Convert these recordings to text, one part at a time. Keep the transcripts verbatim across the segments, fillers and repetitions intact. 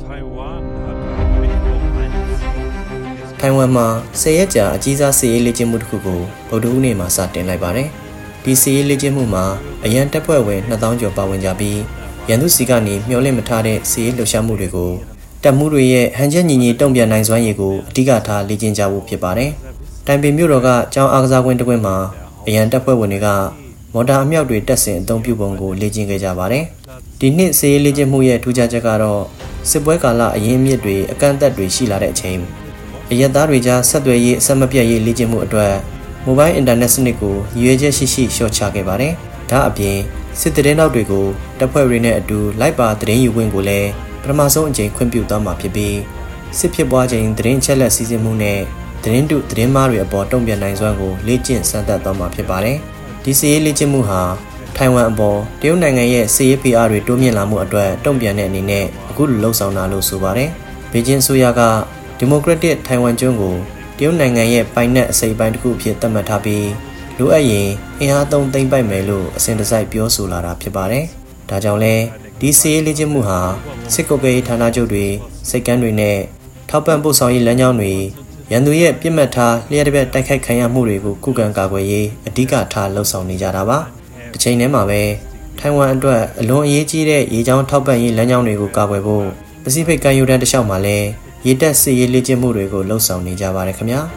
ထိုင်ဝမ်မှာဆယ်ရက်ကြာအကြီးစားစစ်ရေးလေ့ကျင့်မှုတစ်ခုကိုဗုဒ္ဓဟူးနေ့မှာစတင်လိုက်ပါတယ်။ဒီစစ်ရေးလေ့ကျင့်မှုမှာအရန်တပ်ဖွဲ့ဝင်နှစ်သောင်းကျော်ပါဝင်ကြပြီးရန်သူစီကနေမျှော်လင့်မထားတဲ့စစ်ရေးလှုပ်ရှားမှုတွေကိုတပ်မှုတွေရဲ့ဟန်ချက်ညီညီတုံ့ပြန်နိုင်စွမ်းရည်ကိုအဓိကထားလေ့ကျင့်ကြဖို့ဖြစ်ပါတယ်။တိုင်ပင်မြို့တော်ကကျောင်းအားကစားကွင်းတစ်ကွင်းမှာအရန်တပ်ဖွဲ့ဝင်တွေကမော်တာအမြောက်တွေတပ်ဆင်အသုံးပြုပုံကိုလေ့ကျင့်ခဲ့ကြပါတယ်။ဒီနှစ်စစ်ရေးလေ့ကျင့်မှုရဲ့ထူးခြားချက်ကတော့စစ်ပွဲကာလအရင်းအမြစ်တွေအကန့်အသတ်တွေရှိလာတဲ့အချိန်အရက်သားတွေကြားဆက်သွယ်ရေးအဆက်မပြတ်ရေးလေ့ကျင့်မှုအတွက်မိုဘိုင်းအင်တာနက်စနစ်ကိုရည်ရွယ်ချက်ရှိရှိလျှော့ချခဲ့ပါတယ်။ဒါအပြင်စစ်သတင်းတောက်တွေကိုတပ်ဖွဲ့တွေနဲ့အတူလိုက်ပါသတင်းယူခွင့်ကိုလည်းပထမဆုံးအကြိမ်ခွင့်ပြုသွားမှာဖြစ်ပြီးစစ်ဖြစ်ပွားချိန်သတင်းချက်လက်စီစဉ်မှုနဲ့သတင်းတုသတင်းမှားတွေအပေါ်တုံ့ပြန်နိုင်စွမ်းကိုလေ့ကျင့်စမ်းသပ်သွားမှာဖြစ်ပါတယ်။ဒီစစ်ရေးလေ့ကျင့်မှုဟာထိုင်ဝမ်အပေါ်တရုတ်နိုင်ငံရဲ့စစ်ရေးဖိအားတွေတိုးမြင့်လာမှုအတွက်တုံ့ပြန်တဲ့အနေနဲ့အခုလိုလှုံ့ဆော်တာလို့ဆိုပါတယ်။ဘေကျင်းဆိုရကဒီမိုကရက်တစ်ထိုင်ဝမ်ကျွန်းကိုတရုတ်နိုင်ငံရဲ့ပိုင်နက်အစိပ်ပိုင်းတစ်ခုအဖြစ်သတ်မှတ်ထားပြီးလိုအပ်ရင်အင်အားသုံးသိမ်းပိုက်မယ်လို့အစဉ်တစိုက်ပြောဆိုလာတာဖြစ်ပါတယ်။ဒါကြောင့်လဲဒီစစ်ရေးလေ့ကျင့်မှုဟာစစ်ကုတ်ကဲဌာနချုပ်တွေစိတ်ကမ်းတွေနဲ့ထောက်ပံ့ပို့ဆောင်ရေးလမ်းကြောင်းတွေရန်သူရဲ့ပြစ်မှတ်ထားလျှက်တစ်ပြက်တိုက်ခိုက်ခံရမှုတွေကိုကုကံကာကွယ်ရေးအဓိကထားလှုံ့ဆော်နေကြတာပါ။တစ်ချိန်တည်းမှာပဲထိုင်ဝမ်အတွက်အလွန်အရေးကြီးတဲ့ရေကြောင်းထောက်ပံ့ရေးလမ်းကြောင်းတွေကိုကာကွယ်ဖို့ပစိဖိတ်ကမ်းရိုးတန်းတစ်လျှောက်မှာလည်းရေတပ်စစ်ရေးလေ့ကျင့်မှုတွေကိုလှုံ့ဆော်နေကြပါတယ်ခင်ဗျာ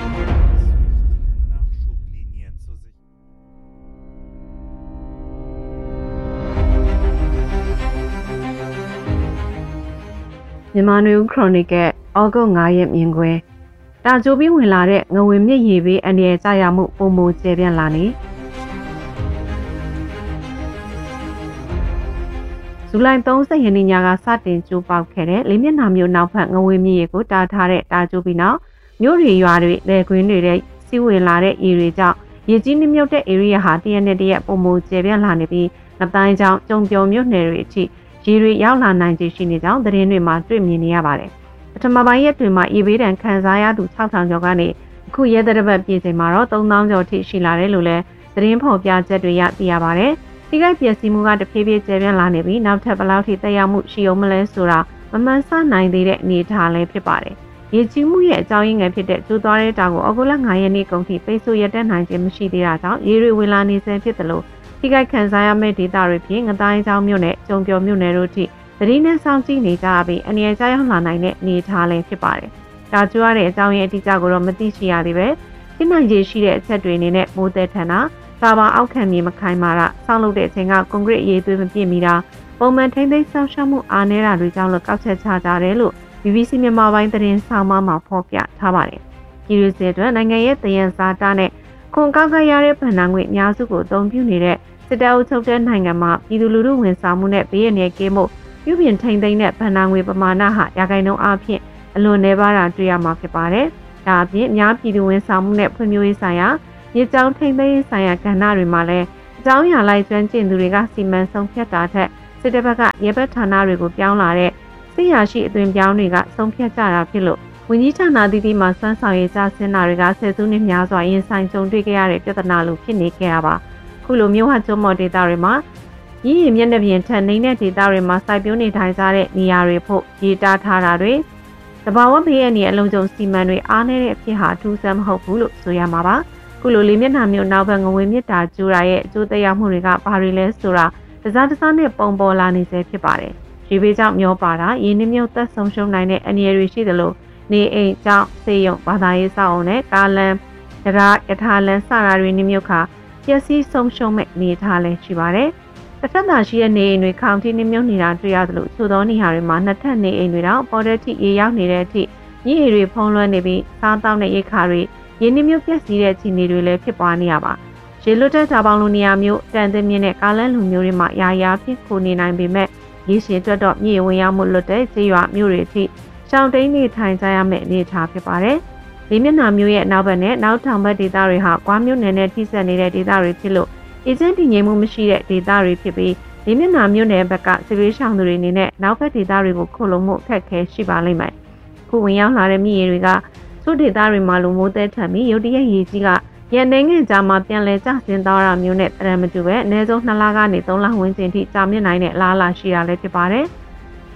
မြန်မာနွေဦးခရိုနီကယ်ဩဂုတ်၅ရက်မြင်ကွယ်တာကြိုပြီးဝင်လာတဲ့ငွေမြင့်ရေဘေးအန္တရာယ်ကြာရမှုပုံမိုကျပြန့်လာနေဇူလိုင်၃၀ရက်နေ့ညကစတင်ကျိုးပေါက်ခဲ့တဲ့လေးမျက်နှာမျိုးနောက်ဖက်ငွေမြင့်ရေကိုတားထားတဲ့တာကြိုပြီးနောက်မြို့တွေရွာတွေလယ်ကွင်းတွေတဲ့စီးဝင်လာတဲ့ရေတွေကြောင့်ရေကြီးနှမြုပ်တဲ့ area ဟာတရက်နဲ့တရက်ပုံမိုကျပြန့်လာနေပြီးငတိုင်းကြောင့်ကျုံပြော်မြို့နယ်တွေအထိရေတွေရောက်လာနိုင်ခြေရှိနေကြောင်းသတင်းတွေမှာတွေ့မြင်နေရပါတယ်။ပထမပိုင်းရက်တွေမှာရေဘေးဒဏ်ခံစားရသူ၆ထောင်ကျော်ကနေအခုရက်သတ္တပတ်ပြည်ချိန်မှာတော့သုံးသောင်းကျော်ထိရှိလာတယ်လို့လည်းသတင်းဖော်ပြချက်တွေရသိရပါတယ်။ဒီကိစ္စပျက်စီးမှုကတဖြည်းဖြည်းကျယ်ပြန့်လာနေပြီးနောက်ထပ်ဘယ်လောက်ထိသက်ရောက်မှုရှိအောင်မလဲဆိုတာမမှန်ဆနိုင်သေးတဲ့အနေအထားလည်းဖြစ်ပါတယ်။ရေကြီးမှုရဲ့အကြောင်းရင်းငယ်ဖြစ်တဲ့ကျိုးသွားတဲ့တောင်ကိုဩဂုတ်လ၅ရက်နေ့ကုန်ထိပိတ်ဆို့ရတဲ့နိုင်ခြင်းမရှိသေးတာကြောင့်ရေတွေဝင်လာနေဆဲဖြစ်တယ်လို့ထိခိုက်ခံစားရမယ့်ဒေသတွေဖြင့်ငတိုင်းချောင်းမြို့နယ်ကျုံပြော်မြို့နယ်တို့ထိသတိနဲ့စောင့်ကြည့်နေကြပြီးအနေအကျရောက်လာနိုင်တဲ့အနေအထားလည်းဖြစ်ပါတယ်။ဒါကြွရတဲ့အကြောင်းရင်းအတိအကျကိုတော့မသိရှိရသေးပဲ။ဒီနိုင်ခြေရှိတဲ့အချက်တွေအနေနဲ့မိုးသက်ထန်တာစာပါအောက်ခံမြေမခိုင်မာတာဆောင်းလုပ်တဲ့အချိန်ကကွန်ကရစ်အရေးသွေးမပြည့်မီတာပုံမှန်ထိမ့်သိမ်းဆောင်ရှောက်မှုအားနည်းတာတွေကြောင့်လည်းကောက်ချက်ချကြတယ်လို့ ဘီ ဘီ စီ မြန်မာပိုင်းသတင်းဆောင်မမှာဖော်ပြထားပါတယ်။ဒီလိုစေအတွက်နိုင်ငံရဲ့တယံဇာတာနဲ့ခွန်ကောက်ကရတဲ့ဗန်နာငွေအများစုကိုအသုံးပြုနေတဲ့စစ်တပ်အုပ်ချုပ်တဲ့နိုင်ငံမှာပြည်သူလူထုဝန်ဆောင်မှုနဲ့ဘေးရန်ရဲ့ကင်းမှုပြုပြင်ထိန်းသိမ်းတဲ့ဗန်နာငွေပမာဏဟာရာခိုင်နှုန်းအဖြစ်အလွန်နည်းပါးတာတွေ့ရမှာဖြစ်ပါတယ်။ဒါအပြင်အများပြည်သူဝန်ဆောင်မှုနဲ့ဖွံ့ဖြိုးရေးဆိုင်ရာရေကြောင်းထိန်းသိမ်းရေးဆိုင်ရာကဏ္ဍတွေမှာလည်းအကြောင်းအရာလိုက်ကျွမ်းကျင်သူတွေကစီမံဆုံးဖြတ်တာထက်စစ်တပ်ဘက်ကရဲဘက်ဌာနတွေကိုပြောင်းလာတဲ့စစ်ရာရှိအသွင်ပြောင်းတွေကဆုံးဖြတ်ကြတာဖြစ်လို့ဝန်ကြီးဌာနတည်တည်မှာစွမ်းဆောင်ရည်ကြဆင်းတာတွေကဆယ်စုနှစ်များစွာရင်ဆိုင်ကြုံတွေ့ခဲ့ရတဲ့ပြဿနာလိုဖြစ်နေခဲ့တာပါ။ခုလိုမျိုးဟာကျွန်းမော်ဒေတာတွေမှာရည်ရည်မျက်နှာပြင်ထက်နေတဲ့ဒေတာတွေမှာစိုက်ပျိုးနေထိုင်ကြတဲ့နေရာတွေဖို့ရေတားထားတာတွေတဘာဝဘေးအန္တရာယ်အလုံးစုံစီမံတွေအားနည်းတဲ့အဖြစ်ဟာထူးဆန်းမဟုတ်ဘူးလို့ဆိုရမှာပါ။ခုလိုလေးမျက်နှာမျိုးနောက်ဘက်ငွေမြစ်တာကျူတာရဲ့အကျိုးသက်ရောက်မှုတွေကဘာတွေလဲဆိုတာတစားတစားနဲ့ပုံပေါ်လာနေစေဖြစ်ပါတယ်။ရေဘေးကြောင့်မျောပါတာရင်းနှမြုပ်သက်ဆုံးရှုံးနိုင်တဲ့အန္တရာယ်တွေရှိသလိုနေအိမ်ကြောင့်ဆေးရုံဘာသာရေးစောက်အောင်နဲ့ကားလမ်းရထားရထားလမ်းစတာတွေနှမြုပ်ခါပျက်စီးဆုံးရှုံးမဲ့အနေအထားလည်းရှိပါတယ်။တစ်ထပ်သာရှိတဲ့နေအိမ်တွေခေါင်ထိနှမြုပ်နေတာတွေ့ရသလိုချို့သောနေရာတွေမှာနှစ်ထပ်နေအိမ်တွေတော့ပေါ်တဲ့အထိရေရောက်နေတဲ့အထိညအိမ်တွေဖုံးလွှမ်းနေပြီးစားတောက်တဲ့ရိတ်ခါတွေရင်းနှမြုပ်ပျက်စီးတဲ့ခြေနေတွေလည်းဖြစ်ပွားနေရပါ။ရေလွတ်တဲ့ဓာပေါင်းလိုနေရာမျိုးတန်သင်းမြင့်တဲ့ကားလမ်းလူမျိုးတွေမှာယာယာဖြစ်ခိုနေနိုင်ပေမဲ့ရေရှင်အတွက်တော့မြေဝင်ရောက်မှုလွတ်တဲ့ခြေရွာမျိုးတွေအထိရှောင်းတိန်နေထိုင်ကြရမယ့်အနေအထားဖြစ်ပါတယ်။လေးမျက်နှာမျိုးရဲ့နောက်ဘက်နဲ့နောက်ထောင်ဘက်ဒေသတွေဟာကွာမျိုးနယ်နဲ့ထိစပ်နေတဲ့ဒေသတွေဖြစ်လို့အေဂျင့်တည်ငြိမ်မှုမရှိတဲ့ဒေသတွေဖြစ်ပြီးလေးမျက်နှာမျိုးနယ်ဘက်ကစစ်ရေးရှောင်သူတွေအနေနဲ့နောက်ဘက်ဒေသတွေကိုခိုလုံမှုအခက်အခဲရှိပါလိမ့်မယ်။ခုဝင်ရောက်လာတဲ့မြေတွေကသူ့ဒေသတွေမှာလိုမိုးသက်ထန်ပြီးရုတ်တရက်ရေကြီးကရန်နေငင်ကြားမှာပြန်လဲကျဆင်းသွားတာမျိုးနဲ့တရံမတူပဲအနည်းဆုံးနှစ်လကနေသုံးလဝန်းကျင်ထိကြာမြင့်နိုင်တဲ့အလားအလာရှိတာလည်းဖြစ်ပါတယ်။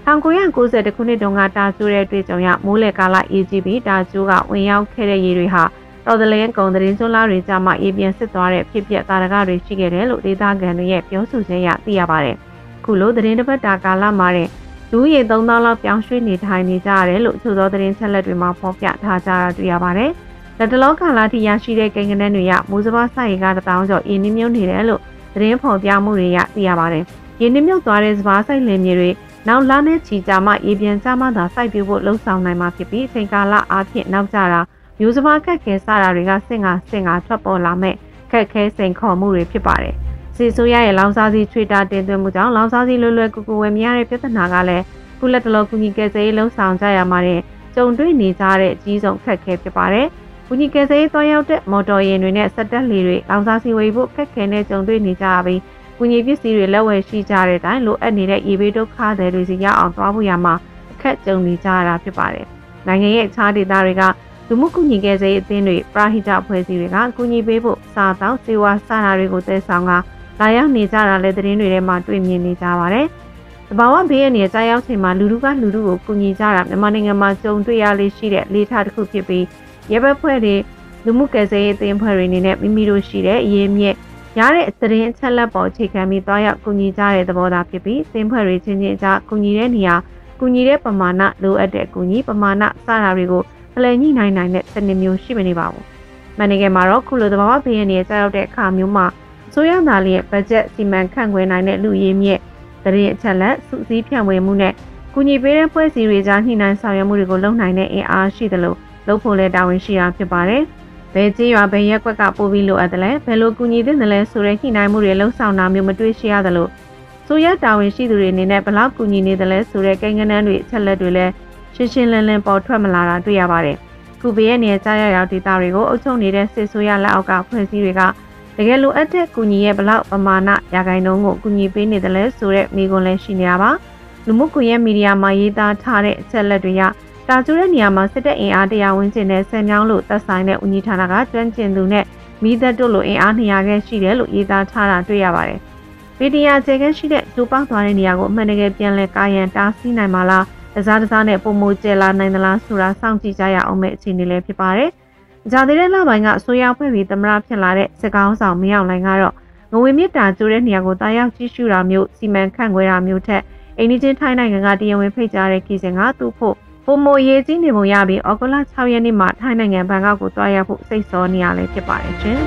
၁၉၉၀ခုနှစ်တုန်းကတာကျိုးတဲ့တွေ့ကြုံရမိုးလေကာလအေဂျီဘီတာကျိုးကဝင်ရောက်ခဲ့တဲ့ရေတွေဟာတော်တလင်းကုံသတင်းစွန်းလာတွေကြမှာအေးပြန်စစ်သွားတဲ့ဖြစ်ပျက်တာရကတွေရှိခဲ့တယ်လို့ဒေသခံတွေရဲ့ပြောဆိုချက်အရသိရပါတယ်။ခုလိုသတင်းတစ်ပတ်တာကာလမှာတဲ့လူရေသုံးသောင်းလောက်ပြောင်းရွှေ့နေထိုင်နေကြရတယ်လို့ချို့သောသတင်းချက်လက်တွေမှာဖော်ပြထားကြတာတွေ့ရပါတယ်။လက်တလောကာလထိရရှိတဲ့ကိန်းဂဏန်းတွေကမိုးစဘာဆိုင်ရီကတစ်တောင်းကျော်အင်းနှမြုပ်နေတယ်လို့သတင်းဖော်ပြမှုတွေရသိရပါတယ်။ရင်းနှမြုပ်သွားတဲ့စဘာဆိုင်လင်မြေတွေနောက်လနဲ့ချီကြမှအေးပြန်ကြမှသာစိုက်ပျိုးဖို့လှုံ့ဆော်နိုင်မှာဖြစ်ပြီးအချိန်ကာလအားဖြင့်နောက်ကျတာမျိုးစဘာခက်ခဲစတာတွေကစင်ကစင်ကထွက်ပေါ်လာမဲ့ခက်ခဲစိန်ခေါ်မှုတွေဖြစ်ပါတယ်။စီဆိုရရဲ့လောင်စာစီချွေတာတင်သွင်းမှုကြောင့်လောင်စာစီလွယ်လွယ်ကူကူဝယ်မရတဲ့ပြဿနာကလည်းကုလက်တလောကူညီကယ်ဆယ်ရေးလှုံ့ဆော်ကြရမှာတဲ့ကြုံတွေ့နေကြတဲ့အကြီးဆုံးခက်ခဲဖြစ်ပါတယ်။ကူညီကယ်ဆယ်ရေးသွားရောက်တဲ့မော်တော်ယာဉ်တွေနဲ့စက်တက်လေတွေလောင်စာစီဝယ်ဖို့ခက်ခဲနေကြုံတွေ့နေကြပြီးကူညီပစ္စည်းတွေလက်ဝယ်ရှိကြတဲ့အတိုင်းလိုအပ်နေတဲ့ရေဘေးဒုက္ခတွေစီရအောင်သွားဖို့ရမှာအခက်ကြုံနေကြရတာဖြစ်ပါတယ်။နိုင်ငံရဲ့အခြားဒေသတွေကလူမှုကူညီကယ်ဆယ်ရေးအသင်းတွေပရာဟိတအဖွဲ့အစည်းတွေကကူညီပေးဖို့စာတောင်းစေဝါစတာတွေကိုတည်ဆောင်ကလာရောက်နေကြတာလည်းသတင်းတွေထဲမှာတွေ့မြင်နေကြပါတယ်။တဘာဝဘေးရနေတဲ့ကြားရောက်ချိန်မှာလူလူကလူလူကိုကူညီကြတာမြန်မာနိုင်ငံမှာကြုံတွေ့ရလေးရှိတဲ့လေးထားတစ်ခုဖြစ်ပြီးရဲဘက်ဖွဲ့တွေလူမှုကယ်ဆယ်ရေးအသင်းဖွဲ့တွေအနေနဲ့မိမိတို့ရှိတဲ့အရေးမြင့်ရတဲ့သတင်းအချက်လက်ပေါ်အခြေခံပြီးသွားရောက်ကူညီကြတဲ့သဘောသားဖြစ်ပြီးသင်ဖွဲ့တွေချင်းချင်းကြားကူညီတဲ့နေရာကူညီတဲ့ပမာဏလိုအပ်တဲ့ကူညီပမာဏစတာတွေကိုဖလှယ်ညှိနှိုင်းနိုင်တဲ့စနစ်မျိုးရှိမနေပါဘူး။မန်နိုင်ငံမှာတော့ခုလိုသဘာဝဘေးရန်တွေကြားရောက်တဲ့အခါမျိုးမှာအစိုးရသားလေးရဲ့ဘတ်ဂျက်စီမံခန့်ခွဲနိုင်တဲ့လူရင်းမြစ်သတင်းအချက်လက်စုစည်းဖြန့်ဝေမှုနဲ့ကူညီပေးတဲ့ဖွဲ့စည်းတွေကြားညှိနှိုင်းဆောင်ရွက်မှုတွေကိုလုပ်နိုင်တဲ့အင်အားရှိသလိုလုပ်ဖို့လည်းတာဝန်ရှိတာဖြစ်ပါတယ်။ဘယ်ကြေးရွာဘယ်ရက်ကွက်ကပို့ပြီးလိုအပ်တယ်လဲဘယ်လိုကူညီသင့်တယ်လဲဆိုတဲ့ညှိနှိုင်းမှုတွေလှုံ့ဆော်တာမျိုးမတွေ့ရှိရသလိုဆိုရတာဝန်ရှိသူတွေအနေနဲ့ဘလောက်ကူညီနေတယ်လဲဆိုတဲ့ကိန်းဂဏန်းတွေအချက်လက်တွေလည်းရှင်းရှင်းလင်းလင်းပေါ်ထွက်မလာတာတွေ့ရပါတယ်။ခုဘေးရဲ့နေကြားရရောက်ဒေတာတွေကိုအုပ်ချုပ်နေတဲ့စစ်ဆိုရလက်အောက်ကဖွဲ့စည်းတွေကတကယ်လိုအပ်တဲ့ကူညီရဲ့ဘလောက်ပမာဏရာခိုင်နှုန်းကိုကူညီပေးနေတယ်လဲဆိုတဲ့မိကွန်းလည်းရှိနေတာပါ။လူမှုကွန်ရက်မီဒီယာမှာရေးသားထားတဲ့အချက်လက်တွေကတာကျိုးတဲ့နေရာမှာစစ်တပ်အင်အားတရားဝင်ကျင်တဲ့ဆယ်မြောင်းလို့သက်ဆိုင်တဲ့ဦးကြီးဌာနကကျွမ်းကျင်သူနဲ့မိသက်တို့လိုအင်အားနေရာခန့်ရှိတယ်လို့ရေးသားထားတာတွေ့ရပါတယ်။ဗီဒီယိုကျေခန့်ရှိတဲ့ကျိုးပေါက်သွားတဲ့နေရာကိုအမှန်တကယ်ပြန်လည်ကာယံတားဆီးနိုင်မှာလားတစားတစားနဲ့ပုံမိုကျဲလာနိုင်သလားဆိုတာစောင့်ကြည့်ကြရအောင်မယ့်အခြေအနေလည်းဖြစ်ပါတယ်။ဂျာသေးတဲ့လပိုင်းကအစိုးရဖွဲ့ပြီးသမရဖြစ်လာတဲ့စစ်ကောင်းဆောင်မရောက်နိုင်ကတော့ငွေမြစ်တာကျိုးတဲ့နေရာကိုတာရောက်ကြည့်ရှုတာမျိုးစီမံခန့်ခွဲတာမျိုးထက်အိန္ဒိချင်းထိုင်းနိုင်ငံကတရားဝင်ဖိတ်ကြားတဲ့ခီးစဉ်ကသူ့ဖို့ပုံမိုရေးကြီးနေပုံရပြီးဩဂုတ်လ၆ရက်နေ့မှာထိုင်းနိုင်ငံဘန်ကောက်ကိုတွားရောက်ဖို့စိတ်ဆောနေရလဲဖြစ်ပါတယ်ရှင်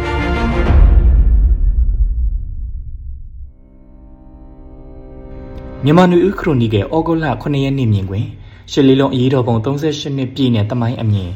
မြန်မာနွေဦးခရိုနီကယ်ဩဂုတ်လခုနှစ်ရက်နေ့မြင်တွင်ရှစ်လေးလုံးအရေးတော်ပုံသုံးရှစ်နှစ်ပြည့်နဲ့တမိုင်းအမြင်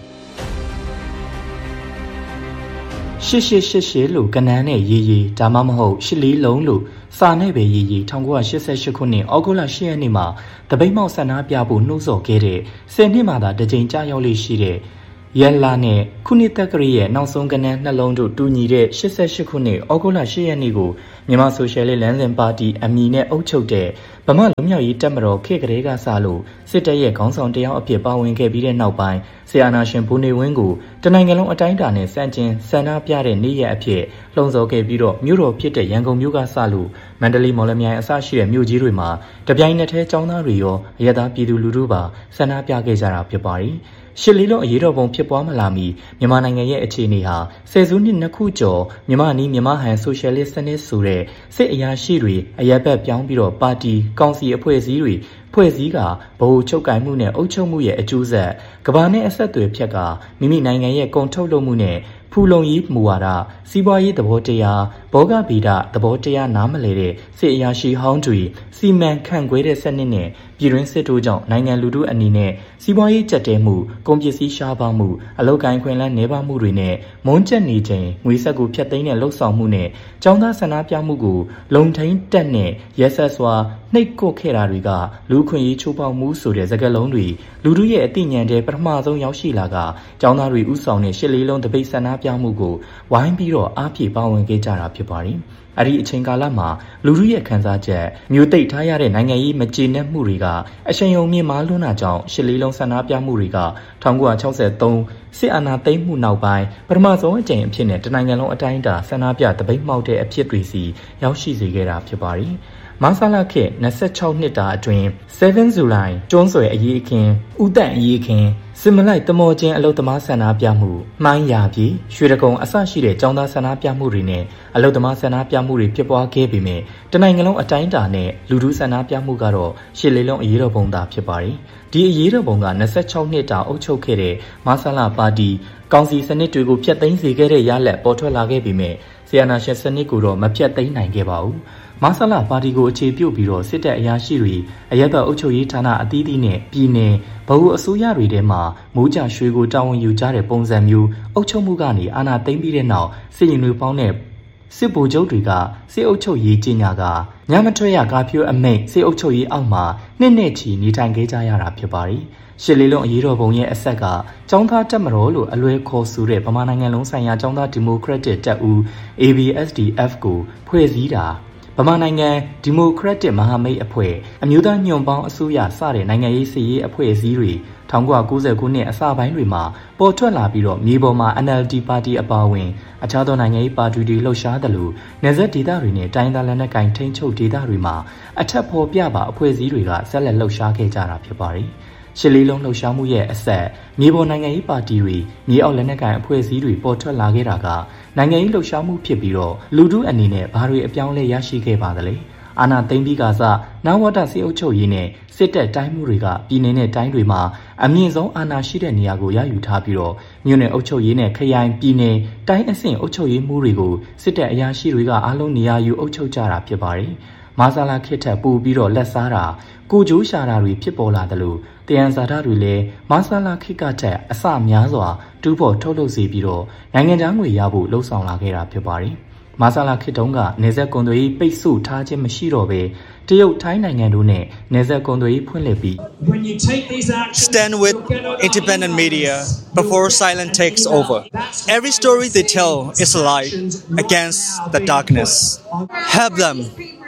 ရှစ်ရှစ်ရှစ်ရှစ်လို့ကနန်းနဲ့ရေးရေးဒါမှမဟုတ်ရှစ်လေးလုံးလို့စာနဲ့ပဲရေးရေး၁၉၈၈ခုနှစ်ဩဂုတ်လ၈ရက်နေ့မှာတပိတ်မောက်ဆန္ဒပြဖို့နှိုးဆော်ခဲ့တဲ့ဆယ်နှစ်မှသာတစ်ကြိမ်ကြာရောက်လေးရှိတဲ့ရက်လာနဲ့ခုနှစ်တက္ကရာရဲ့နောက်ဆုံးကနန်းနှလုံးတို့တူညီတဲ့၈၈ခုနှစ်ဩဂုတ်လ၈ရက်နေ့ကိုမြန်မာဆိုရှယ်လစ်လမ်းစဉ်ပါတီအမည်နဲ့အုပ်ချုပ်တဲ့ဗမာလူမျိုးရေးတပ်မတော်ခေတ်ကလေးကစလို့စစ်တပ်ရဲ့ခေါင်းဆောင်တယောက်အဖြစ်ပါဝင်ခဲ့ပြီးတဲ့နောက်ပိုင်းဆီအာနာရှင်ဗိုလ်နေဝင်းကိုတနိုင်ငံလုံးအတိုင်းအတာနဲ့စန့်ကျင်ဆန္ဒပြတဲ့နေ့ရက်အဖြစ်လှုံ့ဆော်ခဲ့ပြီးတော့မြို့တော်ဖြစ်တဲ့ရန်ကုန်မြို့ကစလို့မန္တလေးမော်လမြိုင်အစရှိတဲ့မြို့ကြီးတွေမှာတပြိုင်နက်တည်းចောင်းသားတွေရောအရက်သားပြည်သူလူထုပါဆန္ဒပြခဲ့ကြတာဖြစ်ပါတယ်ရှစ်လေးလုံးအရေးတော်ပုံဖြစ်ပွားမလာမီမြန်မာနိုင်ငံရဲ့အခြေအနေဟာဆယ်စုနှစ်နှစ်ခုကျော်မြန်မာနီးမြန်မာဟန်ဆိုရှယ်လစ်စနစ်ဆိုတဲ့စစ်အရာရှိတွေအရက်ဘက်ပြောင်းပြီးတော့ပါတီကောင်စီအဖွဲ့အစည်းတွေဖွဲ့စည်းကဗဟိုချုပ်ကိုင်မှုနဲ့အုပ်ချုပ်မှုရဲ့အကျိုးဆက်ကဘာနဲ့အဆက်အသွယ်ဖြတ်ကမိမိနိုင်ငံရဲ့ကုန်ထုတ်လုပ်မှုနဲ့ဖူလုံရေးမူဝါဒစီးပွားရေးသဘောတရားဘောဂဗီဒသဘောတရားနားမလည်တဲ့စစ်အရာရှိဟောင်းတွေစီမံခန့်ခွဲတဲ့စနစ်နဲ့ပြည်တွင်းစစ်တို့ကြောင့်နိုင်ငံလူထုအနေနဲ့စီးပွားရေးကျပ်တဲမှုကုန်ပစ္စည်းရှားပါမှုအလုပ်ကိုင်းခွင့်လန်းနေပါမှုတွေနဲ့မုန်းကျက်နေခြင်းငွေဆက်ကိုဖျက်သိမ်းတဲ့လှုပ်ဆောင်မှုနဲ့ចောင်းသားဆန္ဒပြမှုကိုလုံထိန်တက်နဲ့ရက်ဆက်စွာနှိပ်ကွပ်ခဲ့တာတွေကလူခွင့်ရေးချိုးဖောက်မှုဆိုတဲ့စကားလုံးတွေလူထုရဲ့အသိဉာဏ်တဲ့ပထမဆုံးရောက်ရှိလာကចောင်းသားတွေဥဆောင်တဲ့ရှစ်လေးလုံးတပိတ်ဆန္ဒပြမှုကိုဝိုင်းပြီးတော့အားဖြည့်ပါဝင်ခဲ့ကြတာဖြစ်ပါတယ်။အဲ့ဒီအချိန်ကာလမှာလူထုရဲ့ခံစားချက်မျိုးသိပ်ထားရတဲ့နိုင်ငံရေးမကျေနပ်မှုတွေကအရှိန်အဟုန်မြင့်မားလွန်းတာကြောင့်ရှစ်လေးလုံးဆန္ဒပြမှုတွေက၁၉၆၃စစ်အာဏာသိမ်းမှုနောက်ပိုင်းပထမဆုံးအကြိမ်အဖြစ်နဲ့တနိုင်ငံလုံးအတိုင်းအတာဆန္ဒပြတပိတ်မှောက်တဲ့အဖြစ်တွေစီရောက်ရှိစေခဲ့တာဖြစ်ပါတယ်။မာဆာလာခေ၂၆နှစ်တာအတွင်းsevenဇူလိုင်ကျွန်းဆွယ်အရေးအခင်းဥတန့်အရေးအခင်းစစ်မလိုက်တမောချင်းအလုသမားဆန္ဒပြမှုမှိုင်းရာပြည်ရွှေတကုံအစရှိတဲ့ကျောင်းသားဆန္ဒပြမှုတွေနဲ့အလုသမားဆန္ဒပြမှုတွေဖြစ်ပွားခဲ့ပေမဲ့တနိုင်ငံလုံးအတိုင်းအတာနဲ့လူထုဆန္ဒပြမှုကတော့ရှစ်လေးလုံးအရေးတော်ပုံသာဖြစ်ပါတယ်ဒီအရေးတော်ပုံက၂၆နှစ်တာအုပ်ချုပ်ခဲ့တဲ့မာဆာလာပါတီကောင်စီစနစ်တွေကိုဖျက်သိမ်းစေခဲ့တဲ့ရလဒ်ပေါ်ထွက်လာခဲ့ပေမဲ့ဆီယနာရှင်စနစ်ကိုတော့မဖျက်သိမ်းနိုင်ခဲ့ပါဘူးမာဆာလာပါတီကိုအခြေပြုပြီးတော့စစ်တပ်အရာရှိတွေအရက်ဘတ်အုပ်ချုပ်ရေးဌာနအသီးသီးနဲ့ပြည်내ဗဟိုအစိုးရတွေထဲမှာမိုးကြရွှေကိုတာဝန်ယူကြတဲ့ပုံစံမျိုးအုပ်ချုပ်မှုကနေအာဏာသိမ်းပြီးတဲ့နောက်စစ်ရင်တွေပေါင်းတဲ့စစ်ဗိုလ်ချုပ်တွေကစစ်အုပ်ချုပ်ရေးကြီးညာကညမထွက်ရကာဖြိုးအမိန့်စစ်အုပ်ချုပ်ရေးအောက်မှာနှစ်နှစ်ချီနေထိုင်ခဲ့ကြရတာဖြစ်ပါတယ်ရှစ်လေးလုံးအရေးတော်ပုံရဲ့အဆက်ကကျောင်းသားတက်မတော်လို့အလွဲခေါ်ဆိုတဲ့ဗမာနိုင်ငံလုံးဆိုင်ရာကျောင်းသားဒီမိုကရက်တစ်တပ်ဦး A B S D F ကိုဖွဲ့စည်းတာဗမာနိုင်ငံဒီမိုကရက်တစ်မဟာမိတ်အဖွဲ့အမျိုးသားညွန့်ပေါင်းအစိုးရစတဲ့နိုင်ငံရေးစစ်ရေးအဖွဲ့အစည်းတွေ၁၉၉၉ခုနှစ်အစပိုင်းတွေမှာပေါ်ထွက်လာပြီးတော့မြေပေါ်မှာ N L D ပါတီအပါအဝင်အခြားသောနိုင်ငံရေးပါတီတွေလှုပ်ရှားသလိုနယ်စပ်ဒေသတွေနဲ့တိုင်းဒေသလက်နက်ကိုင်ထိန်းချုပ်ဒေသတွေမှာအထက်ဖော်ပြပါအဖွဲ့အစည်းတွေကဆက်လက်လှုပ်ရှားခဲ့ကြတာဖြစ်ပါတယ်ရှစ်လေးလုံးလှုပ်ရှားမှုရဲ့အဆက်မြေပေါ်နိုင်ငံရေးပါတီတွေမြေအောက်လက်နက်ကိုင်အဖွဲ့အစည်းတွေပေါ်ထွက်လာခဲ့တာကနိုင်ငံရေးလှုပ်ရှားမှုဖြစ်ပြီးတော့လူထုအနေနဲ့ဘာတွေအပြောင်းလဲရရှိခဲ့ပါသလဲအာဏာသိမ်းပြီးကစားနဝတစစ်အုပ်ချုပ်ရေးနဲ့စစ်တပ်တိုင်းမှုတွေကပြည်내နဲ့တိုင်းတွေမှာအမြင့်ဆုံးအာဏာရှိတဲ့နေရာကိုရယူထားပြီးတော့မြို့နယ်အုပ်ချုပ်ရေးနဲ့ခရိုင်ပြည်내တိုင်းအဆင့်အုပ်ချုပ်ရေးမှုတွေကိုစစ်တပ်အရာရှိတွေကအားလုံးနေရာယူအုပ်ချုပ်ကြတာဖြစ်ပါတယ်မာဆာလာခေတ်ထက်ပိုပြီးတော့လက်စားတာကိုကြိုးရှာတာတွေဖြစ်ပေါ်လာတယ်လို့တယံဇာတာတွေလည်းမာဆာလာခေတ်ကထက်အဆများစွာတူးဖို့ထုတ်လုပ်စီပြီးတော့နိုင်ငံသားငွေရဖို့လှုံ့ဆော်လာခဲ့တာဖြစ်ပါတယ်မာဆာလာခေတ်တုန်းကနေဆက်ကွန်တွေပိတ်ဆို့ထားခြင်းမရှိတော့ပဲတရုတ်ထိုင်းနိုင်ငံတို့နဲ့နေဆက်ကွန်တွေဖွင့်လှစ်ပြီး Stand with independent media before silence takes over. Every story they tell is a light against the darkness. Help them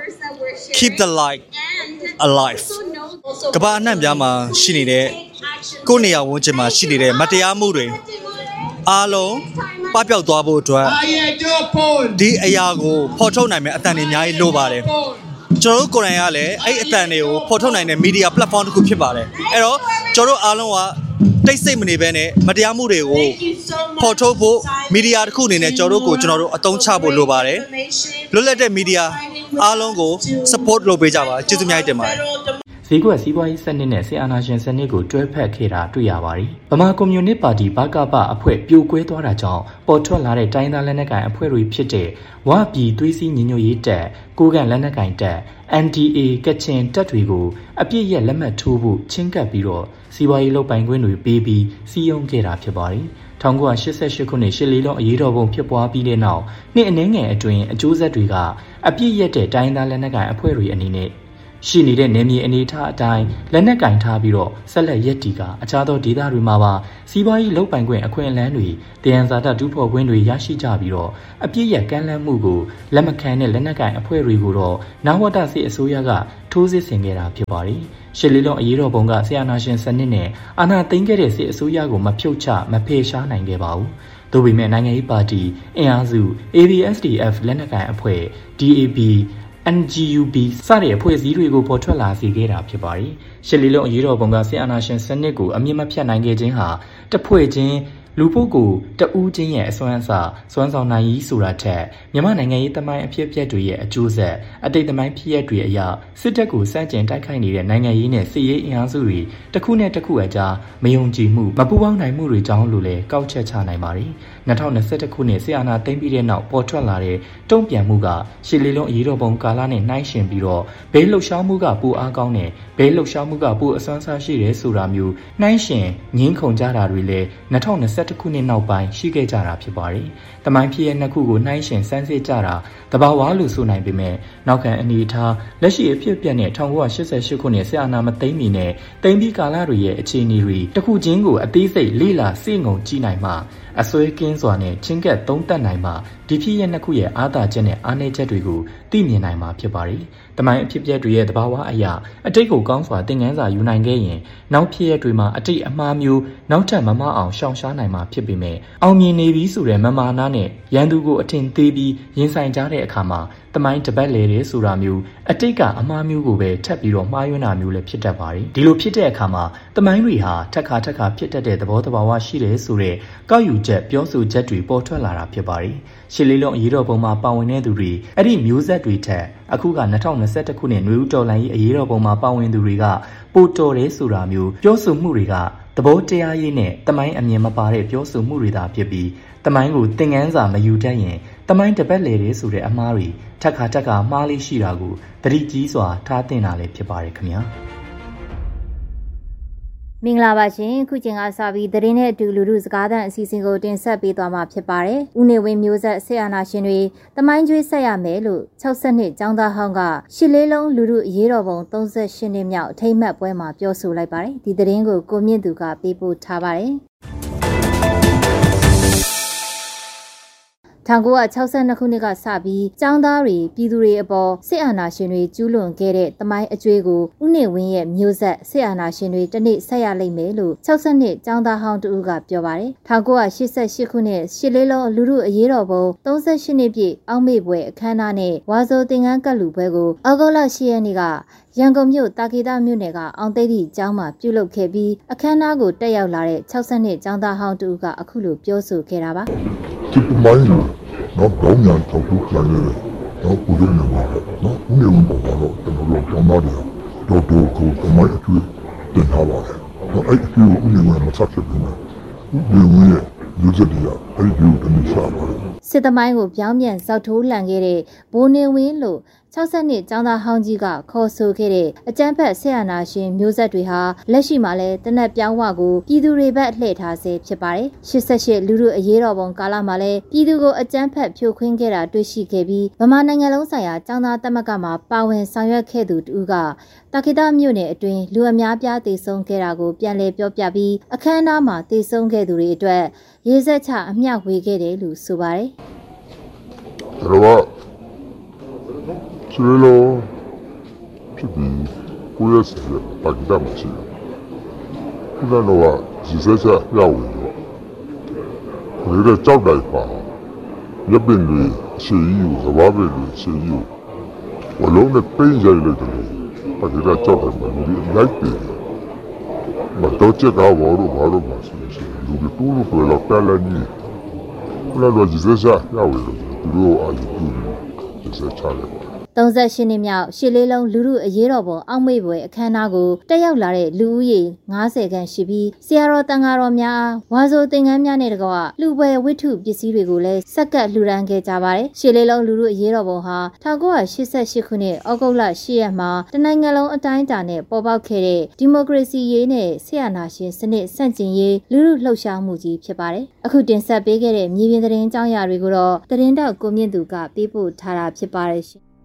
keep the light alive. ကမ္ဘာအနှံ့ပြားမှာရှိနေတဲ့ကိုယ့်နေရာဝန်းကျင်မှာရှိနေတဲ့မတရားမှုတွေအားလုံးပပျောက်သွားဖို့အတွက်ဒီအရာကိုဖော်ထုတ်နိုင်မယ့်အတန်တွေအများကြီးလိုပါတယ်ကျွန်တော်တို့ကိုယ်တိုင်ကလည်းအဲ့အတန်တွေကိုဖော်ထုတ်နိုင်တဲ့ media platform တစ်ခုဖြစ်ပါတယ်အဲ့တော့ကျွန်တော်တို့အားလုံးကတိတ်ဆိတ်မနေဘဲနဲ့မတရားမှုတွေကိုဖော်ထုတ်ဖို့ media တစ်ခုအနေနဲ့ကျွန်တော်တို့ကိုကျွန်တော်တို့အသုံးချဖို့လိုပါတယ်လွတ်လပ်တဲ့ media အားလုံးကို support လုပ်ပေးကြပါကျေးဇူးများတင်ပါတယ်ဈေးကွက်စီးပွားရေးစနစ်နဲ့ဆီအာနာရှင်စနစ်ကိုတွဲဖက်ခဲ့တာတွေ့ရပါတယ်။ဗမာကွန်မြူနစ်ပါတီဘကပအဖွဲ့ပြိုကွဲသွားတာကြောင့်ပေါ်ထွက်လာတဲ့တိုင်းသားလက်နက်ကိုင်အဖွဲ့တွေဖြစ်တဲ့ဝပြည်သွေးစည်းညီညွတ်ရေးတပ်၊ကိုကန့်လက်နက်ကိုင်တပ် N D A ကချင်တပ်တွေကိုအပြစ်ရဲ့လက်မှတ်ထိုးဖို့ချင်းကပ်ပြီးတော့စီးပွားရေးလုပ်ပိုင်ခွင့်တွေပေးပြီးစီးရုံးခဲ့တာဖြစ်ပါတယ်။၁၉၈၈ခုနှစ်ရှစ်လေးလုံးအရေးတော်ပုံဖြစ်ပွားပြီးတဲ့နောက်နှစ်အနည်းငယ်အတွင်းအကျိုးဆက်တွေကအပြစ်ရက်တဲ့တိုင်းသားလက်နက်ကိုင်အဖွဲ့တွေအနေနဲ့ရှိနေတဲ့နေမြေအနေထားအတိုင်းလက်နက်ကင်ထားပြီးတော့ဆက်လက်ရက်တီကအခြားသောဒေသတွေမှာပါစီးပွားရေးလုပ်ပိုင်ခွင့်အခွင့်အလမ်းတွေတယံဇာတတူးဖော်ခွင့်တွေရရှိကြပြီးတော့အပြည့်ရကမ်းလှမ်းမှုကိုလက်မခံတဲ့လက်နက်ကင်အဖွဲ့တွေကိုတော့နဝတစစ်အစိုးရကထိုးစစ်ဆင်ခဲ့တာဖြစ်ပါတယ်ရှစ်လေးလုံးအရေးတော်ပုံကဆီယနာရှင်စနစ်နဲ့အာဏာသိမ်းခဲ့တဲ့စစ်အစိုးရကိုမဖြုတ်ချမဖယ်ရှားနိုင်ခဲ့ပါဘူးသို့ပေမဲ့နိုင်ငံရေးပါတီအင်အားစု A B S D F လက်နက်ကင်အဖွဲ့ D A B N G U B စတဲ့အဖွဲ့အစည်းတွေကိုပေါ်ထွက်လာစေခဲ့တာဖြစ်ပါတယ်။ရှစ်လေးလုံးအရေးတော်ပုံကစစ်အာဏာရှင်စနစ်ကိုအမြင့်မဖြတ်နိုင်ခဲ့ခြင်းဟာတဖွဲ့ချင်းလူပုဂ္ဂိုလ်တဦးချင်းရဲ့အစွမ်းအစစွမ်းဆောင်နိုင်ရေးဆိုတာထက်မြန်မာနိုင်ငံရေးသမိုင်းအဖြစ်အပျက်တွေရဲ့အကျိုးဆက်အတိတ်သမိုင်းဖြစ်ရပ်တွေအရစစ်တပ်ကိုစန့်ကျင်တိုက်ခိုက်နေတဲ့နိုင်ငံရေးနဲ့စစ်ရေးအင်အားစုတွေတစ်ခုနဲ့တစ်ခုအကြားမယုံကြည်မှုမပူးပေါင်းနိုင်မှုတွေကြောင့်လို့လည်းကောက်ချက်ချနိုင်ပါတယ်။၂၀၂၁ခုနှစ်စစ်အာဏာသိမ်းပြီးတဲ့နောက်ပေါ်ထွက်လာတဲ့တုံ့ပြန်မှုကရှစ်လေးလုံးအရေးတော်ပုံကာလနဲ့နှိုင်းယှဉ်ပြီးတော့ဘေးလှုပ်ရှားမှုကပိုအားကောင်းတဲ့ဘေးလှုပ်ရှားမှုကပိုအစွမ်းစားရှိတယ်ဆိုတာမျိုးနှိုင်းယှဉ်ငင်းခုန်ကြတာတွေလည်း၂၀၂၁ခုနှစ်နောက်ပိုင်းရှိခဲ့ကြတာဖြစ်ပါတယ်။တမိုင်းဖြစ်ရဲ့နှစ်ခုကိုနှိုင်းယှဉ်စမ်းစစ်ကြတာတဘာဝလို့ဆိုနိုင်ပေမဲ့နောက်ခံအနေထားလက်ရှိအဖြစ်အပျက်နဲ့၁၉၈၈ခုနှစ်စစ်အာဏာမသိမ်းမီနဲ့သိမ်းပြီးကာလတွေရဲ့အခြေအနေတွေတစ်ခုချင်းကိုအသေးစိတ်လေ့လာစိတ်ငုံကြည့်နိုင်မှအစွဲကင်းစွာနဲ့ချင်းကပ်သုံးသပ်နိုင်မှဒီဖြစ်ရဲ့နှစ်ခုရဲ့အားသာချက်နဲ့အားနည်းချက်တွေကိုသိမြင်နိုင်မှာဖြစ်ပါတယ်။တမိုင်းအဖြစ်ပြက်တွေရဲ့သဘာဝအရာအတိတ်ကိုကောင်းစွာသင်ခန်းစာယူနိုင်ခဲ့ရင်နောက်ဖြစ်ရတွေမှာအတိတ်အမှားမျိုးနောက်ထပ်မမအောင်ရှောင်ရှားနိုင်မှာဖြစ်ပေမဲ့အောင်မြင်နေပြီဆိုတဲ့မမာနာနဲ့ရန်သူကိုအထင်သေးပြီးရင်ဆိုင်ကြတဲ့အခါမှာတမိုင်းတပတ်လေတယ်ဆိုတာမျိုးအတိတ်ကအမှားမျိုးကိုပဲထပ်ပြီးတော့မှားယွင်းတာမျိုးလည်းဖြစ်တတ်ပါတယ်ဒီလိုဖြစ်တဲ့အခါမှာတမိုင်းတွေဟာထက်ခါထက်ခါဖြစ်တတ်တဲ့သဘောတဘာဝရှိတယ်ဆိုတဲ့ကောက်ယူချက်ပြောဆိုချက်တွေပေါ်ထွက်လာတာဖြစ်ပါတယ်ရှစ်လေးလုံးအရေးတော်ပုံမှာပါဝင်တဲ့သူတွေအဲ့ဒီမျိုးဆက်တွေထက်အခုက၂၀၂၁ခုနှစ်နွေဦးတော်လှန်ရေးအရေးတော်ပုံမှာပါဝင်သူတွေကပိုတော်တယ်ဆိုတာမျိုးပြောဆိုမှုတွေကသဘောတရားရေးနဲ့တမိုင်းအမြင်မပါတဲ့ပြောဆိုမှုတွေသာဖြစ်ပြီးတမိုင်းကိုသင်ခန်းစာမယူတတ်ရင်တမိုင်းတပတ်လေတယ်ဆိုတဲ့အမှားတွေထက်ခါထက်ခါမှားလေးရှိတာကိုသတိကြီးစွာထားသင့်တာလည်းဖြစ်ပါတယ်ခင်ဗျာမင်္ဂလာပါရှင်ခုချိန်ကစပြီးသတင်းနဲ့အတူလူလူစကားသံအစီအစဉ်ကိုတင်ဆက်ပေးသွားမှာဖြစ်ပါတယ်။ဦးနေဝင်းမျိုးဆက်ဆရာနာရှင်တွေတမိုင်းကျွေးဆက်ရမယ်လို့၆၀နှစ်ကျောင်းသားဟောင်းကရှစ်လေးလုံးလူလူအရေးတော်ပုံ၃၈နှစ်မြောက်အထိမ်းအမှတ်ပွဲမှာပြောဆိုလိုက်ပါတယ်။ဒီသတင်းကိုကိုမြင့်သူကပေးပို့ထားပါတယ်။၁၉၆၂ခုနှစ်ကစပြီးကျောင်းသားတွေပြည်သူတွေအပေါ်စစ်အာဏာရှင်တွေကျူးလွန်ခဲ့တဲ့တမိုင်းအကျွေးကိုဦးနေဝင်းရဲ့မျိုးဆက်စစ်အာဏာရှင်တွေတနေ့ဆက်ရလိမ့်မယ်လို့၆၀နှစ်ကျောင်းသားဟောင်းတူကပြောပါတယ်။၁၉၈၈ခုနှစ်ရှစ်လေးလုံးလူထုအရေးတော်ပုံ၃၈နှစ်ပြည့်အောက်မေ့ပွဲအခမ်းအနားနဲ့ဝါဆိုသင်္ကန်းကပ်လူပွဲကိုဩဂုတ်လ၈ရက်နေ့ကရန်ကုန်မြို့တာကေတမြို့နယ်ကအောင်သိတိကျောင်းမှာပြုလုပ်ခဲ့ပြီးအခမ်းအနားကိုတက်ရောက်လာတဲ့၆၀နှစ်ကျောင်းသားဟောင်းတူကအခုလိုပြောဆိုခဲ့တာပါ။ဒီမိုင်းနော်တောင်းရန်ထောက်ထုတ်နိုင်တယ်နော်ကိုရင်းနေမှာနော်ဦးနေဝင်ပေါ်တော့ကျွန်တော်တို့ကျောင်းသားတွေတော့တော့ကိုတမိုင်းအကျွေးတင်ထားပါတယ်နော်အဲ့ဒီကိုဦးနေဝင်မဆက်ဖြစ်ဘူးဦးနေဝင်ရဲ့လူစက်တွေကအဲ့ဒီကိုတမီစားပါတယ်စစ်သမိုင်းကိုပြောင်းပြန်စောက်ထိုးလှန်ခဲ့တဲ့ဘိုးနေဝင်းလို့၆၀နှစ်ကျောင်းသားဟောင်းကြီးကခေါ်ဆိုခဲ့တဲ့အကြမ်းဖက်ဆရာနာရှင်မျိုးဆက်တွေဟာလက်ရှိမှာလဲတနက်ပြောင်းဝကိုပြည်သူတွေဘက်လှည့်ထားစေဖြစ်ပါတယ်။၈၈လူထုအရေးတော်ပုံကာလမှာလဲပြည်သူကိုအကြမ်းဖက်ဖြိုခွင်းခဲ့တာတွေ့ရှိခဲ့ပြီးဗမာနိုင်ငံလုံးဆိုင်ရာကျောင်းသားသမဂ္ဂမှာပါဝင်ဆောင်ရွက်ခဲ့သူတူကတာကေတမြို့နယ်အတွင်းလူအများပြားတည်ဆုံခဲ့တာကိုပြန်လည်ပြောပြပြီးအခမ်းအနားမှာတည်ဆုံခဲ့သူတွေအတွက်ရေးဆက်ချအမျှဝေခဲ့တယ်လို့ဆိုပါတယ်။ဒါဆိုလို့ဖြစ်ပြီးကိုရစတဲ့ပါကီတာမရှိဘူး။ခုနကတော့ရေစက်ချရောက်ဝင်တော့ဒီတော့ကြောက်တိုက်ပါရပ်ပင်တွေရှေ့ကြီးကိုသဘာဝတွေရှေ့ကြီးကိုဝလုံးနဲ့ပိန်းကြလိုက်တယ်ပါကီတာကြောက်တယ်မလို့လိုက်တယ်မတော့ချက်တော့ဘာလို့ဘာလို့မဆိုရှင်လူတွေတူလို့ပြောတော့တယ်လည်းနီးခုနကတော့ရေစက်ချရောက်ဝင်တော့သူတို့အာရုံပြုရေစက်ချတယ်၃၈နှစ်မြောက်ရှစ်လေးလုံးလူထုအရေးတော်ပုံအောက်မေ့ပွဲအခမ်းအနားကိုတက်ရောက်လာတဲ့လူဦးရေ၅၀ခန့်ရှိပြီးဆရာတော်တန်ဃာတော်များဝါဆိုသင်္ကန်းများနဲ့တကွလူပွဲဝိထုပစ္စည်းတွေကိုလည်းစက္ကပ်လှူဒါန်းခဲ့ကြပါတယ်။ရှစ်လေးလုံးလူထုအရေးတော်ပုံဟာ၁၉၈၈ခုနှစ်ဩဂုတ်လ၈ရက်မှာတနိုင်ငံလုံးအတိုင်းအတာနဲ့ပေါ်ပေါက်ခဲ့တဲ့ဒီမိုကရေစီရေးနဲ့ဆရာနာရှင်စနစ်ဆန့်ကျင်ရေးလူထုလှုပ်ရှားမှုကြီးဖြစ်ပါတယ်။အခုတင်ဆက်ပေးခဲ့တဲ့မြေပြင်သတင်းအကြောင်းအရာတွေကိုတော့သတင်းတောက်ကိုမြင့်သူကပေးပို့ထားတာဖြစ်ပါတယ်ရှင်။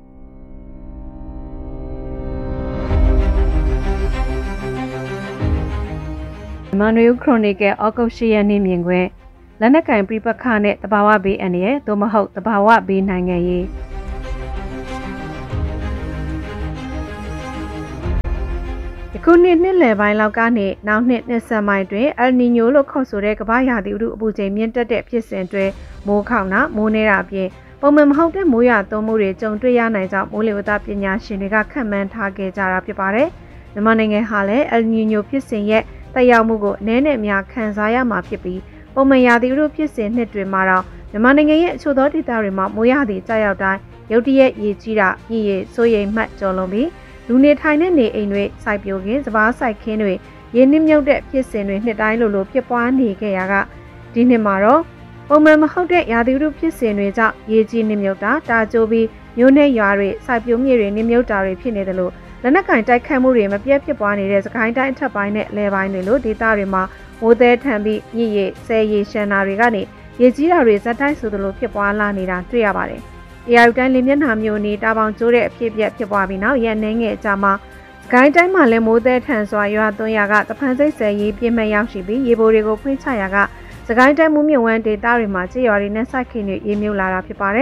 မန်နွေခရိုနီကယ်ဩဂုတ်၈ရက်နေ့မြင်ကွင်းလက်နက်ကင်ပြပခနဲ့တဘာဝဘေးအန္တရာယ်သို့မဟုတ်တဘာဝဘေးနိုင်ငံရေးယခုနှစ်နှစ်လယ်ပိုင်းလောက်ကနေနောက်နှစ်နှစ်ဆက်ပိုင်းတွင်အယ်နီညိုလို့ခေါ်ဆိုတဲ့ကမ္ဘာရာသီဥတုအပူချိန်မြင့်တက်တဲ့ဖြစ်စဉ်တွေမိုးခေါင်တာမိုးနေတာအပြင်ပုံမှန်မဟုတ်တဲ့မိုးရွာသွန်းမှုတွေကြုံတွေ့ရနိုင်ကြောင်းမိုးလေဝသပညာရှင်တွေကခန့်မှန်းထားခဲ့ကြတာဖြစ်ပါတယ်။မြန်မာနိုင်ငံဟာလည်းအယ်နီညိုဖြစ်စဉ်ရဲ့တက်ရောက်မှုကိုအနည်းနဲ့အများခံစားရမှာဖြစ်ပြီးပုံမှန်ရာသီဥတုဖြစ်စဉ်နှစ်တွေမှာတော့မြန်မာနိုင်ငံရဲ့အချို့သောဒေသတွေမှာမိုးရာသီကျရောက်တိုင်းရုတ်တရက်ရေကြီးတာမြစ်ရေစိုးရိမ်မှတ်ကျော်လွန်ပြီးလူနေထိုင်တဲ့နေအိမ်တွေစိုက်ပျိုးခင်းစပါးစိုက်ခင်းတွေရေနစ်မြုပ်တဲ့ဖြစ်စဉ်တွေနှစ်တိုင်းလိုလိုဖြစ်ပွားနေခဲ့ရကဒီနှစ်မှာတော့ပုံမှန်မဟုတ်တဲ့ရာသီဥတုဖြစ်စဉ်တွေကြောင့်ရေကြီးနစ်မြုပ်တာတာကျိုးပြီးမြို့နယ်ရွာတွေစိုက်ပျိုးမြေတွေနစ်မြုပ်တာတွေဖြစ်နေတယ်လို့လက်နက်ကင်တိုက်ခတ်မှုတွေမပြတ်ဖြစ်ပွားနေတဲ့စကိုင်းတိုင်းအထက်ပိုင်းနဲ့လယ်ပိုင်းတွေလိုဒေသတွေမှာမိုးသည်ထန်ပြီးမြစ်ရေဆယ်ရေရှမ်းနာတွေကနေရေကြီးတာတွေဇက်တိုက်ဆိုသလိုဖြစ်ပွားလာနေတာတွေ့ရပါတယ်။တရားဥတိုင်းလင်းမျက်နှာမျိုးနေတာပေါင်ကျိုးတဲ့အဖြစ်အပျက်ဖြစ်ပွားပြီးနောက်ရက်နှင်းငယ်အကြာမှာစကိုင်းတိုင်းမှာလည်းမိုးသည်ထန်စွာရွာသွန်းရာကတဖန်စိတ်ဆယ်ရေပြင်းမဲ့ရောက်ရှိပြီးရေပိုတွေကိုဖွင့်ချရာကစကိုင်းတိုင်းမူးမြဝန်းဒေသတွေမှာကြေးရွာတွေနဲ့စိုက်ခင်းတွေရေမြုပ်လာတာဖြစ်ပါတယ်။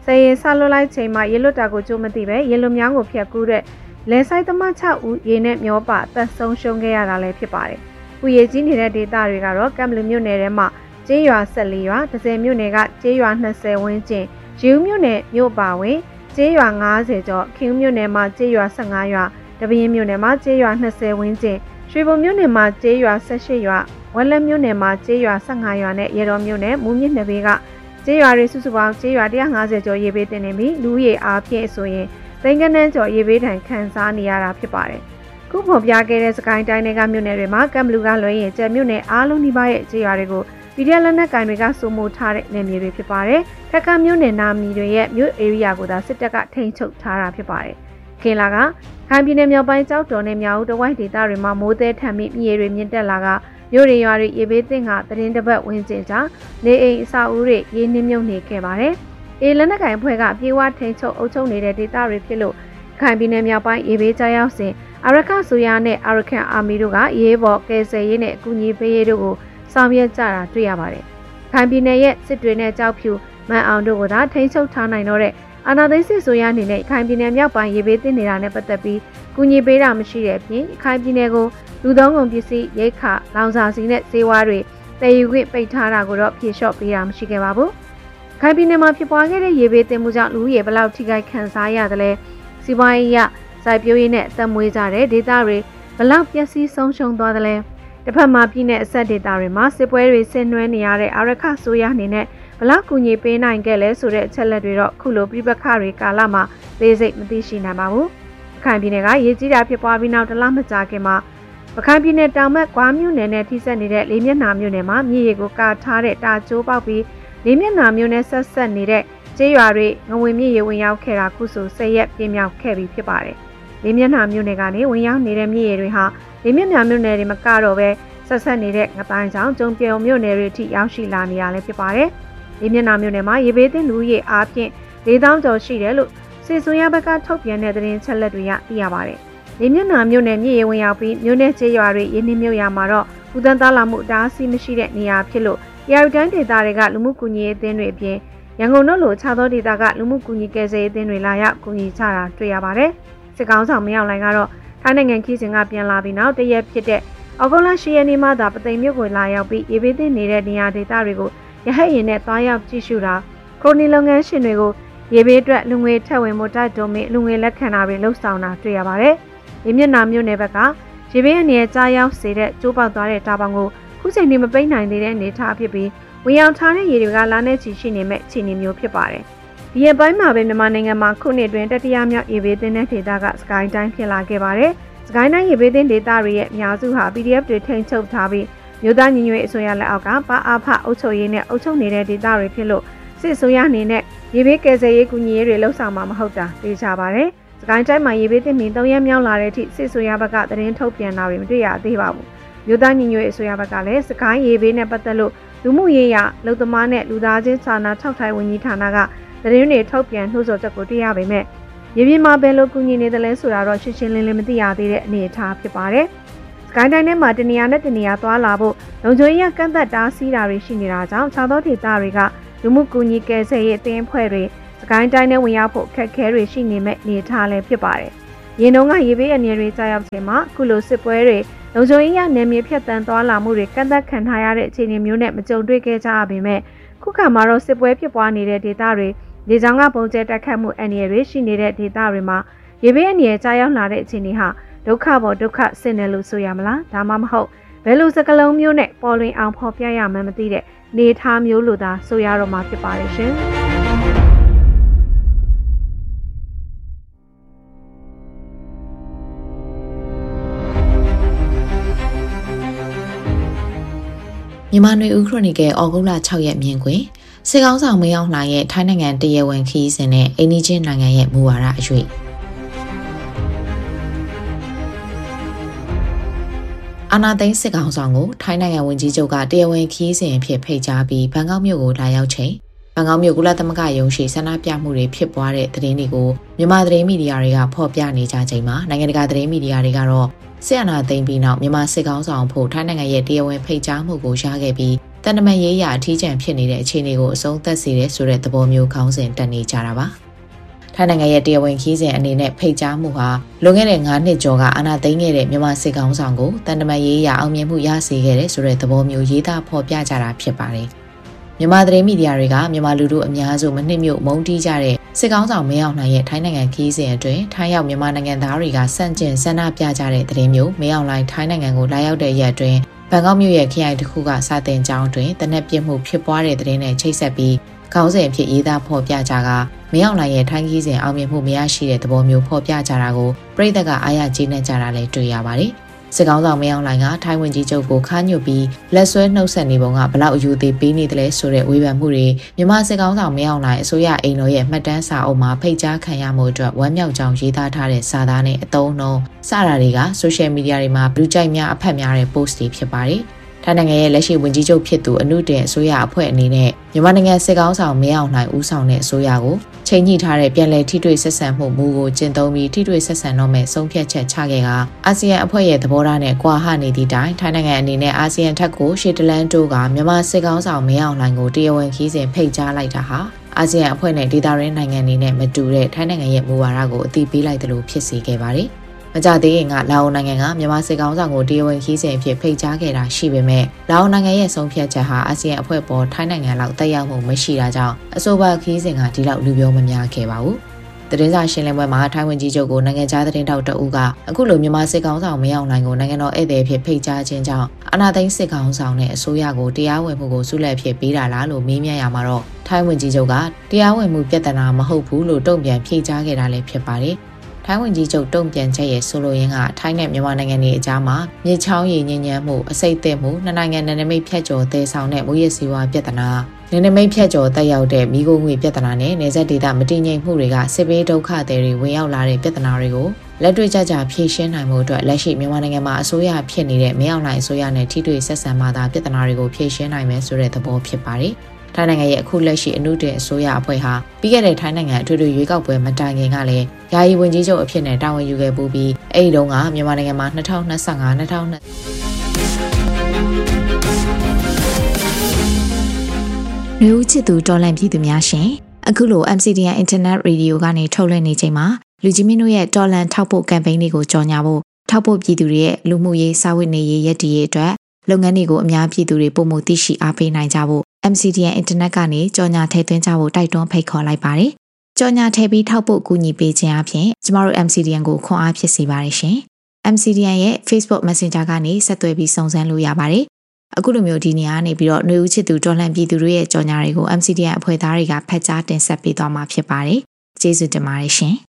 စရင်ဆလွတ်လိုက်ချိန်မှာရေလွတ်တာကိုကြိုးမသိပဲရေလွတ်များကိုဖျက်ကူးတဲ့လဲဆိုင်သမား၆ဦးရေနဲ့မျောပါတက်ဆုံးရှုံးခဲ့ရတာလည်းဖြစ်ပါတယ်။ဥယေကြီးနေတဲ့ဒေသတွေကတော့ကမ်ဘလူမြို့နယ်ထဲမှာကျေးရွာ၁၄ရွာဒဇယ်မြို့နယ်ကကျေးရွာ၂၀ဝန်းကျင်ရေဦးမြို့နယ်မြို့ပါဝင်ကျေးရွာ၅၀ကျော်ခင်ဦးမြို့နယ်မှာကျေးရွာ၁၅ရွာတပင်းမြို့နယ်မှာကျေးရွာ၂၀ဝန်းကျင်ရွှေဘုံမြို့နယ်မှာကျေးရွာ၁၈ရွာဝက်လက်မြို့နယ်မှာကျေးရွာ၁၅ရွာနဲ့ရေတော်မြို့နယ်မူးမြစ်နယ်ဘေးကကျေးရွာတွေစုစုပေါင်းကျေးရွာ၁၅၀ကျော်ရေဘေးတင်နေပြီးလူရေအားဖြင့်ဆိုရင်သိန်းကနန်းကျော်ရေဘေးထန်ခံစားနေရတာဖြစ်ပါတယ်။ခုဖော်ပြခဲ့တဲ့စကိုင်းတိုင်းကမြို့နယ်တွေမှာကမ်ဘလူကလွှဲရင်ကျဲမြို့နယ်အားလုံးဒီပါရဲ့ကျေးရွာတွေကိုပီဒီအက်လက်နက်ကိုင်တွေကစိုးမိုးထားတဲ့နယ်မြေတွေဖြစ်ပါတယ်။ထက်ကမြို့နယ်နာမီတွေရဲ့မြို့ဧရိယာကိုသာစစ်တပ်ကထိန်းချုပ်ထားတာဖြစ်ပါတယ်။ခင်လာကခိုင်ပြည်နယ်မြောက်ပိုင်းကြောက်တော်နဲ့မြောက်ဦးတဝိုက်ဒေသတွေမှာမိုးသည်ထန်ပြီးမြေတွေမြင့်တက်လာကမြို့တွေရွာတွေရေဘေးသင့်ကသတင်းတစ်ပတ်ဝန်းကျင်ကြာနေအိမ်အဆောက်အဦတွေရေနှင်းမြုပ်နေခဲ့ပါတယ်။အေးလက်နက်ကိုင်ဖွဲ့ကပြေးဝထိန်ချုပ်အုပ်ချုပ်နေတဲ့ဒေသတွေဖြစ်လို့ခိုင်ပြည်နယ်မြောက်ပိုင်းရေဘေးကြောက်ရောက်စဉ်အာရခဆိုရနဲ့အာရခန်အာမီတို့ကရေးပေါ်ကယ်ဆယ်ရေးနဲ့အကူအညီပေးရေးတို့ကိုဆောင်ရွက်ကြတာတွေ့ရပါတယ်။ခိုင်ပြည်နယ်ရဲ့စစ်တွေနဲ့ကြောက်ဖြူမန်အောင်တို့ကသာထိန်းချုပ်ထားနိုင်တော့တဲ့အာဏာသိမ်းစစ်ဆိုရအနေနဲ့ခိုင်ပြည်နယ်မြောက်ပိုင်းရေဘေးသင့်နေတာနဲ့ပတ်သက်ပြီးကူညီပေးတာမရှိတဲ့အပြင်ခိုင်ပြည်နယ်ကိုလူသုံးကုန်ပစ္စည်းရိတ်ခလောင်စာစီနဲ့ဈေးဝါးတွေတည်ယူခွင့်ပိတ်ထားတာကိုတော့ဖြေလျှော့ပေးတာမရှိခဲ့ပါဘူး။ခိုင်ပြည်နယ်မှာဖြစ်ပွားခဲ့တဲ့ရေဘေးသင့်မှုကြောင့်လူရေဘလောက်ထိခိုက်ခံစားရတယ်လဲစီးပွားရေးရစိုက်ပျိုးရေးနဲ့အသက်မွေးကြတဲ့ဒေသတွေဘလောက်ပျက်စီးဆုံးရှုံးသွားတယ်လဲတစ်ဖက်မှာပြည်내အဆက်ဒေသတွေမှာစစ်ပွဲတွေဆင်နွှဲနေရတဲ့အာရခဆိုရအနေနဲ့ဘလောက်ကူညီပေးနိုင်ခဲ့လဲဆိုတဲ့အချက်လက်တွေတော့ခုလိုပြပခတွေကာလမှာသေးစိတ်မသိရှိနိုင်ပါဘူး။ခိုင်ပြည်နယ်ကရေကြီးတာဖြစ်ပွားပြီးနောက်တလမကြာခင်မှာပခိုင်ပြည်နယ်တောင်ဘက်ကွာမြို့နယ်နဲ့ထိစပ်နေတဲ့လေးမျက်နှာမြို့နယ်မှာမြေရီကိုကာထားတဲ့တာကျိုးပေါက်ပြီးလေးမျက်နှာမြို့နယ်ဆက်ဆက်နေတဲ့ကျေးရွာတွေငဝင်မြေရီဝင်ရောက်ခဲ့တာခုဆိုဆယ်ရက်ပြည့်မြောက်ခဲ့ပြီဖြစ်ပါတယ်။လေးမျက်နှာမြို့နယ်ကနေဝင်ရောက်နေတဲ့မြေရီတွေဟာလေးမျက်နှာမြို့နယ်တွေမကတော့ပဲဆက်ဆက်နေတဲ့ငတိုင်းကြောင့်ကျုံပြေုံမြို့နယ်တွေထိရောက်ရှိလာနေရလဲဖြစ်ပါတယ်။လေးမျက်နှာမြို့နယ်မှာရေဘေးသင့်လူရေအားဖြင့်လေးသောင်းကျော်ရှိတယ်လို့စေဆိုရဘက်ကထုတ်ပြန်တဲ့သတင်းချက်လက်တွေရသိရပါတယ်။လေးမျက်နှာမြို့နယ်မြေရီဝင်ရောက်ပြီးမြို့နယ်ကျေးရွာတွေရင်းနှီးမြုပ်ရမှာတော့ဦးတန်းသားလာမှုအတားအဆီးမရှိတဲ့နေရာဖြစ်လို့ရာယူတိုင်းဒေသတွေကလူမှုကူညီရေးအသင်းတွေအပြင်ရန်ကုန်တို့လိုခြားသောဒေသကလူမှုကူညီကယ်ဆယ်ရေးအသင်းတွေလာရောက်ကူညီကြတာတွေ့ရပါတယ်။စစ်ကောင်ဆောင်မရောက်နိုင်ကတော့ထိုင်းနိုင်ငံခီးစဉ်ကပြန်လာပြီးနောက်တရက်ဖြစ်တဲ့အောက်တိုဘာလ၈ရက်နေ့မှသာပသိမ်မြို့ကိုလာရောက်ပြီးရေဘေးသင့်နေတဲ့နေရာဒေသတွေကိုရဟတ်ရင်နဲ့သွားရောက်ကြည့်ရှုတာခရိုနီလုပ်ငန်းရှင်တွေကိုရေဘေးအတွက်လူငွေထက်ဝင်မှုတိုက်တွန်းပြီးလူငွေလက်ခံတာတွေလှုပ်ဆောင်တာတွေ့ရပါတယ်။ဒီမျက်နှာမြို့နယ်ဘက်ကရေဘေးအနေနဲ့ကြားရောက်စေတဲ့ကျိုးပေါက်သွားတဲ့တာပေါင်ကိုခုချိန်ထိမပိတ်နိုင်သေးတဲ့အနေအထားဖြစ်ပြီးဝင်ရောက်ထားတဲ့ရေတွေကလာနေချီရှိနေမဲ့ခြေနေမျိုးဖြစ်ပါတယ်။ဒီရက်ပိုင်းမှာပဲမြန်မာနိုင်ငံမှာခုနှစ်တွင်တတိယမြောက်ရေဘေးသင့်တဲ့ဒေသကစကိုင်းတိုင်းဖြစ်လာခဲ့ပါတယ်။စကိုင်းတိုင်းရေဘေးသင့်ဒေသတွေရဲ့အများစုဟာ ပီ ဒီ အက်ဖ် တွေထိန်းချုပ်ထားပြီးမြို့သားညီညွတ်ရေးအစိုးရလက်အောက်ကပါအားဖအုပ်ချုပ်ရေးနဲ့အုပ်ချုပ်နေတဲ့ဒေသတွေဖြစ်လို့စစ်အစိုးရအနေနဲ့ရေဘေးကယ်ဆယ်ရေးကူညီရေးတွေလှုပ်ဆောင်မှာမဟုတ်တာသိကြပါတယ်။စကိုင်းတိုင်းမှာရေဘေးသင့်ပြီးသုံးရက်မြောက်လာတဲ့အထိစစ်အစိုးရဘက်ကသတင်းထုတ်ပြန်တာတွေမတွေ့ရသေးပါဘူး။မြို့သားညီညွတ်ရေးအစိုးရဘက်ကလည်းစကိုင်းရေဘေးနဲ့ပတ်သက်လို့လူမှုရေးရလုံသမားနဲ့လူသားချင်းစာနာထောက်ထိုင်ဝန်ကြီးဌာနကသတင်းတွေထုတ်ပြန်နှိုးဆော်ချက်ကိုတွေ့ရပေမဲ့ရေပြင်မှာဘယ်လိုကူညီနေသလဲဆိုတာတော့ရှင်းရှင်းလင်းလင်းမသိရသေးတဲ့အနေအထားဖြစ်ပါတယ်။စကိုင်းတိုင်းထဲမှာတနေရာနဲ့တနေရာသွားလာဖို့လုံခြုံရေးကန့်သက်တားဆီးတာတွေရှိနေတာကြောင့်ခြားသောဒေသတွေကလူမှုကူညီကယ်ဆယ်ရေးအသင်းဖွဲ့တွေစကိုင်းတိုင်းထဲဝင်ရောက်ဖို့ခက်ခဲတွေရှိနေမဲ့အနေအထားလည်းဖြစ်ပါတယ်။ရင်းနှုန်းကရေဘေးအနေတွေကြာရောက်ချိန်မှာခုလိုစစ်ပွဲတွေလုံခြုံရေးရနယ်မြေဖြတ်တန်းသွားလာမှုတွေကန့်သက်ခံထားရတဲ့အခြေအနေမျိုးနဲ့မကြုံတွေ့ခဲ့ကြရပေမဲ့ခုခါမှာတော့စစ်ပွဲဖြစ်ပွားနေတဲ့ဒေသတွေလေကြောင်းကပုံကျဲတက်ခတ်မှုအန္တရာယ်တွေရှိနေတဲ့ဒေသတွေမှာရေဘေးအန္တရာယ်ကြာရောက်လာတဲ့အခြေအနေဟာဒုက္ခပေါ်ဒုက္ခဆင်တယ်လို့ဆိုရမလားဒါမှမဟုတ်ဘယ်လိုစကလုံးမျိုးနဲ့ပေါ်လွင်အောင်ဖော်ပြရမှန်းမသိတဲ့နေထားမျိုးလိုသာဆိုရတော့မှာဖြစ်ပါတယ်ရှင်မြန်မာနွေဦးခရိုနီကယ်ဩဂုတ်လ၆ရက်မြင်ကွင်းစစ်ကောင်းဆောင်မင်းအောင်လှိုင်ရဲ့ထိုင်းနိုင်ငံတရားဝင်ခီးစဉ်နဲ့အိန္ဒိချင်းနိုင်ငံရဲ့မူဝါဒအရွေ့အာနာသိန်းစစ်ကောင်ဆောင်ကိုထိုင်းနိုင်ငံဝန်ကြီးချုပ်ကတရားဝင်ခီးစဉ်အဖြစ်ဖိတ်ကြားပြီးဘန်ကောက်မြို့ကိုလာရောက်ချိန်ဘန်ကောက်မြို့ကုလသမဂ္ဂရုံးရှိဆန္ဒပြမှုတွေဖြစ်ပွားတဲ့သတင်းတွေကိုမြန်မာသတင်းမီဒီယာတွေကဖော်ပြနေကြချိန်မှာနိုင်ငံတကာသတင်းမီဒီယာတွေကတော့စစ်အာဏာသိမ်းပြီးနောက်မြန်မာစစ်ကောင်ဆောင်ဖို့ထိုင်းနိုင်ငံရဲ့တရားဝင်ဖိတ်ကြားမှုကိုရခဲ့ပြီးတန်တမန်ရေးရာအထီးကျန်ဖြစ်နေတဲ့အခြေအနေကိုအဆုံးသတ်စေတဲ့ဆိုတဲ့သဘောမျိုးခေါင်းစဉ်တက်နေကြတာပါထိုင်းနိုင်ငံရဲ့တရားဝင်ခီးစဉ်အနေနဲ့ဖိတ်ကြားမှုဟာလွန်ခဲ့တဲ့၅နှစ်ကျော်ကအာဏာသိမ်းခဲ့တဲ့မြန်မာစစ်ကောင်ဆောင်ကိုတန်တမန်ရေးရာအောင်မြင်မှုရစေခဲ့တဲ့ဆိုတဲ့သဘောမျိုးရေးသားဖော်ပြကြတာဖြစ်ပါတယ်မြန်မာသတင်းမီဒီယာတွေကမြန်မာလူထုအများစုမနှစ်မြို့မုန်းတီးကြတဲ့စစ်ကောင်ဆောင်မင်းအောင်လှိုင်ရဲ့ထိုင်းနိုင်ငံခီးစဉ်အတွင်းထိုင်းရောက်မြန်မာနိုင်ငံသားတွေကစန့်ကျင်ဆန္ဒပြကြတဲ့သတင်းမျိုးမင်းအောင်လှိုင်ထိုင်းနိုင်ငံကိုလာရောက်တဲ့ရက်အတွင်းဘန်ကောက်မြို့ရဲ့ခရိုင်တစ်ခုကစာတင်ကျောင်းတွင်တနက်ပြစ်မှုဖြစ်ပွားတဲ့သတင်းနဲ့ချိတ်ဆက်ပြီးခေါင်းစဉ်အဖြစ်ရေးသားဖော်ပြကြကမင်းအောင်လှိုင်ရဲ့ထိုင်းခီးစဉ်အောင်မြင်မှုမရရှိတဲ့သဘောမျိုးဖော်ပြကြတာကိုပြည်သက်ကအားရကျေနပ်ကြတာလည်းတွေ့ရပါတယ်စစ်ကောင်ဆောင်မင်းအောင်လှိုင်ကထိုင်းဝန်ကြီးချုပ်ကိုခါညွတ်ပြီးလက်ဆွဲနှုတ်ဆက်နေပုံကဘလောက်အယူသေးပေးနေတယ်လဲဆိုတဲ့ဝေဖန်မှုတွေမြန်မာစစ်ကောင်ဆောင်မင်းအောင်လှိုင်အစိုးရအိမ်တော်ရဲ့မှတ်တမ်းစာအုပ်မှာဖိတ်ကြားခံရမှုအတွက်ဝမ်းမြောက်ကြောင်းရေးသားထားတဲ့စာသားနဲ့အသုံးနှုန်းစတာတွေကဆိုရှယ်မီဒီယာတွေမှာလူကြိုက်များအဖက်များတဲ့ post တွေဖြစ်ပါတယ်ထိုင်းနိုင်ငံရဲ့လက်ရှိဝန်ကြီးချုပ်ဖြစ်သူအနုတင်အစိုးရအဖွဲ့အနေနဲ့မြန်မာနိုင်ငံစစ်ကောင်ဆောင်မင်းအောင်လှိုင်ဦးဆောင်တဲ့အစိုးရကိုချိန်ညှိထားတဲ့ပြည်내ထိတွေ့ဆက်ဆံမှုမူကိုကျင့်သုံးပြီးထိတွေ့ဆက်ဆံတော့မဲ့ဆုံးဖြတ်ချက်ချခဲ့ကအာဆီယံအဖွဲ့ရဲ့သဘောထားနဲ့ကွာဟနေသည့်တိုင်ထိုင်းနိုင်ငံအနေနဲ့အာဆီယံထက်ကိုရှေ့တလန်းတိုးကမြန်မာစစ်ကောင်ဆောင်မင်းအောင်လှိုင်ကိုတရားဝင်ခီးစဉ်ဖိတ်ကြားလိုက်တာဟာအာဆီယံအဖွဲ့နဲ့ဒေသရင်းနိုင်ငံတွေနဲ့မတူတဲ့ထိုင်းနိုင်ငံရဲ့မူဝါဒကိုအသိပေးလိုက်တယ်လို့ဖြစ်စေခဲ့ပါတယ်မကြသေးခင်ကလာအိုနိုင်ငံကမြန်မာစစ်ကောင်ဆောင်ကိုတရားဝင်ခီးစဉ်အဖြစ်ဖိတ်ကြားခဲ့တာရှိပေမဲ့လာအိုနိုင်ငံရဲ့ဆုံးဖြတ်ချက်ဟာအာဆီယံအဖွဲ့ပေါ်ထိုင်းနိုင်ငံလောက်တက်ရောက်မှုမရှိတာကြောင့်အဆိုပါခီးစဉ်ကဒီလောက်လူပြောမများခဲ့ပါဘူး။သတင်းစာရှင်းလင်းပွဲမှာထိုင်းဝန်ကြီးချုပ်ကိုနိုင်ငံခြားသတင်းတောက်တအုပ်ကအခုလိုမြန်မာစစ်ကောင်ဆောင်မင်းအောင်လှိုင်ကိုနိုင်ငံတော်ဧည့်သည်ဖြစ်ဖိတ်ကြားခြင်းကြောင့်အာဏာသိမ်းစစ်ကောင်ဆောင်နဲ့အစိုးရကိုတရားဝင်မှုကိုဆုလက်ဖြစ်ပေးတာလားလို့မေးမြန်းရမှာတော့ထိုင်းဝန်ကြီးချုပ်ကတရားဝင်မှုပြဿနာမဟုတ်ဘူးလို့တုံ့ပြန်ဖြေကြားခဲ့တာလည်းဖြစ်ပါတယ်။ထိုင်းဝန်ကြီးချုပ်တုံ့ပြန်ချက်ရဲ့ဆိုလိုရင်းကထိုင်းနဲ့မြန်မာနိုင်ငံတွေအကြားမှာမြေချောင်းရည်ညဉ့်ညမ်းမှုအစိတ်အသင့်မှုနှစ်နိုင်ငံနယ်နိမိတ်ဖြတ်ကျော်သေးဆောင်တဲ့မူရစီဝါပြဿနာနယ်နိမိတ်ဖြတ်ကျော်တက်ရောက်တဲ့မိခိုးငွေပြဿနာနဲ့နယ်စပ်ဒေသမတည်ငြိမ်မှုတွေကစစ်ဘေးဒုက္ခတွေဝင်ရောက်လာတဲ့ပြဿနာတွေကိုလက်တွေ့ကျကျဖြေရှင်းနိုင်မှုအတွက်လက်ရှိမြန်မာနိုင်ငံမှာအစိုးရဖြစ်နေတဲ့မင်းအောင်လှိုင်အစိုးရနဲ့ထိတွေ့ဆက်ဆံမှသာပြဿနာတွေကိုဖြေရှင်းနိုင်မယ်ဆိုတဲ့သဘောဖြစ်ပါတယ်ထိုင်းနိုင်ငံရဲ့အခုလက်ရှိအနုတင်အစိုးရအဖွဲ့ဟာပြီးခဲ့တဲ့ထိုင်းနိုင်ငံအထွေထွေရွေးကောက်ပွဲမတိုင်ခင်ကလည်းယာယီဝန်ကြီးချုပ်အဖြစ်နဲ့တာဝန်ယူခဲ့ပူးပြီးအဲ့ဒီတုန်းကမြန်မာနိုင်ငံမှာ၂၀၂၅ ၂၀၂၀လူဦးချစ်သူတော်လန့်ပြည်သူများရှင်အခုလို M C D N Internet Radio ကနေထုတ်လွှင့်နေချိန်မှာလူကြီးမင်းတို့ရဲ့တော်လန့်ထောက်ပို့ကမ်ပိန်းလေးကိုကြော်ညာဖို့ထောက်ပို့ပြည်သူတွေရဲ့လူမှုရေးစာဝတ်နေရေးရည်တည်ရေးအတွက်လုပ်ငန်းတွေကိုအများပြည်သူတွေပုံမှုသိရှိအားပေးနိုင်ကြဖို့M C D N Internet ကနေကြော်ညာထည့်သွင်းကြဖို့တိုက်တွန်းဖိတ်ခေါ်လိုက်ပါတယ်။ကြော်ညာထည့်ပြီးထောက်ပို့ကူညီပေးခြင်းအပြင်ကျမတို့ M C D N ကိုခွန်အားဖြစ်စေပါတယ်ရှင်။ M C D N ရဲ့ Facebook Messenger ကနေဆက်သွယ်ပြီးစုံစမ်းလို့ရပါတယ်။အခုလိုမျိုးဒီနေရာကနေပြီးတော့ຫນွေဦးချစ်သူတော်လှန်ပြည်သူတွေရဲ့ကြော်ညာတွေကို M C D N အဖွဲ့သားတွေကဖတ်ကြားတင်ဆက်ပေးသွားမှာဖြစ်ပါတယ်။ကျေးဇူးတင်ပါတယ်ရှင်။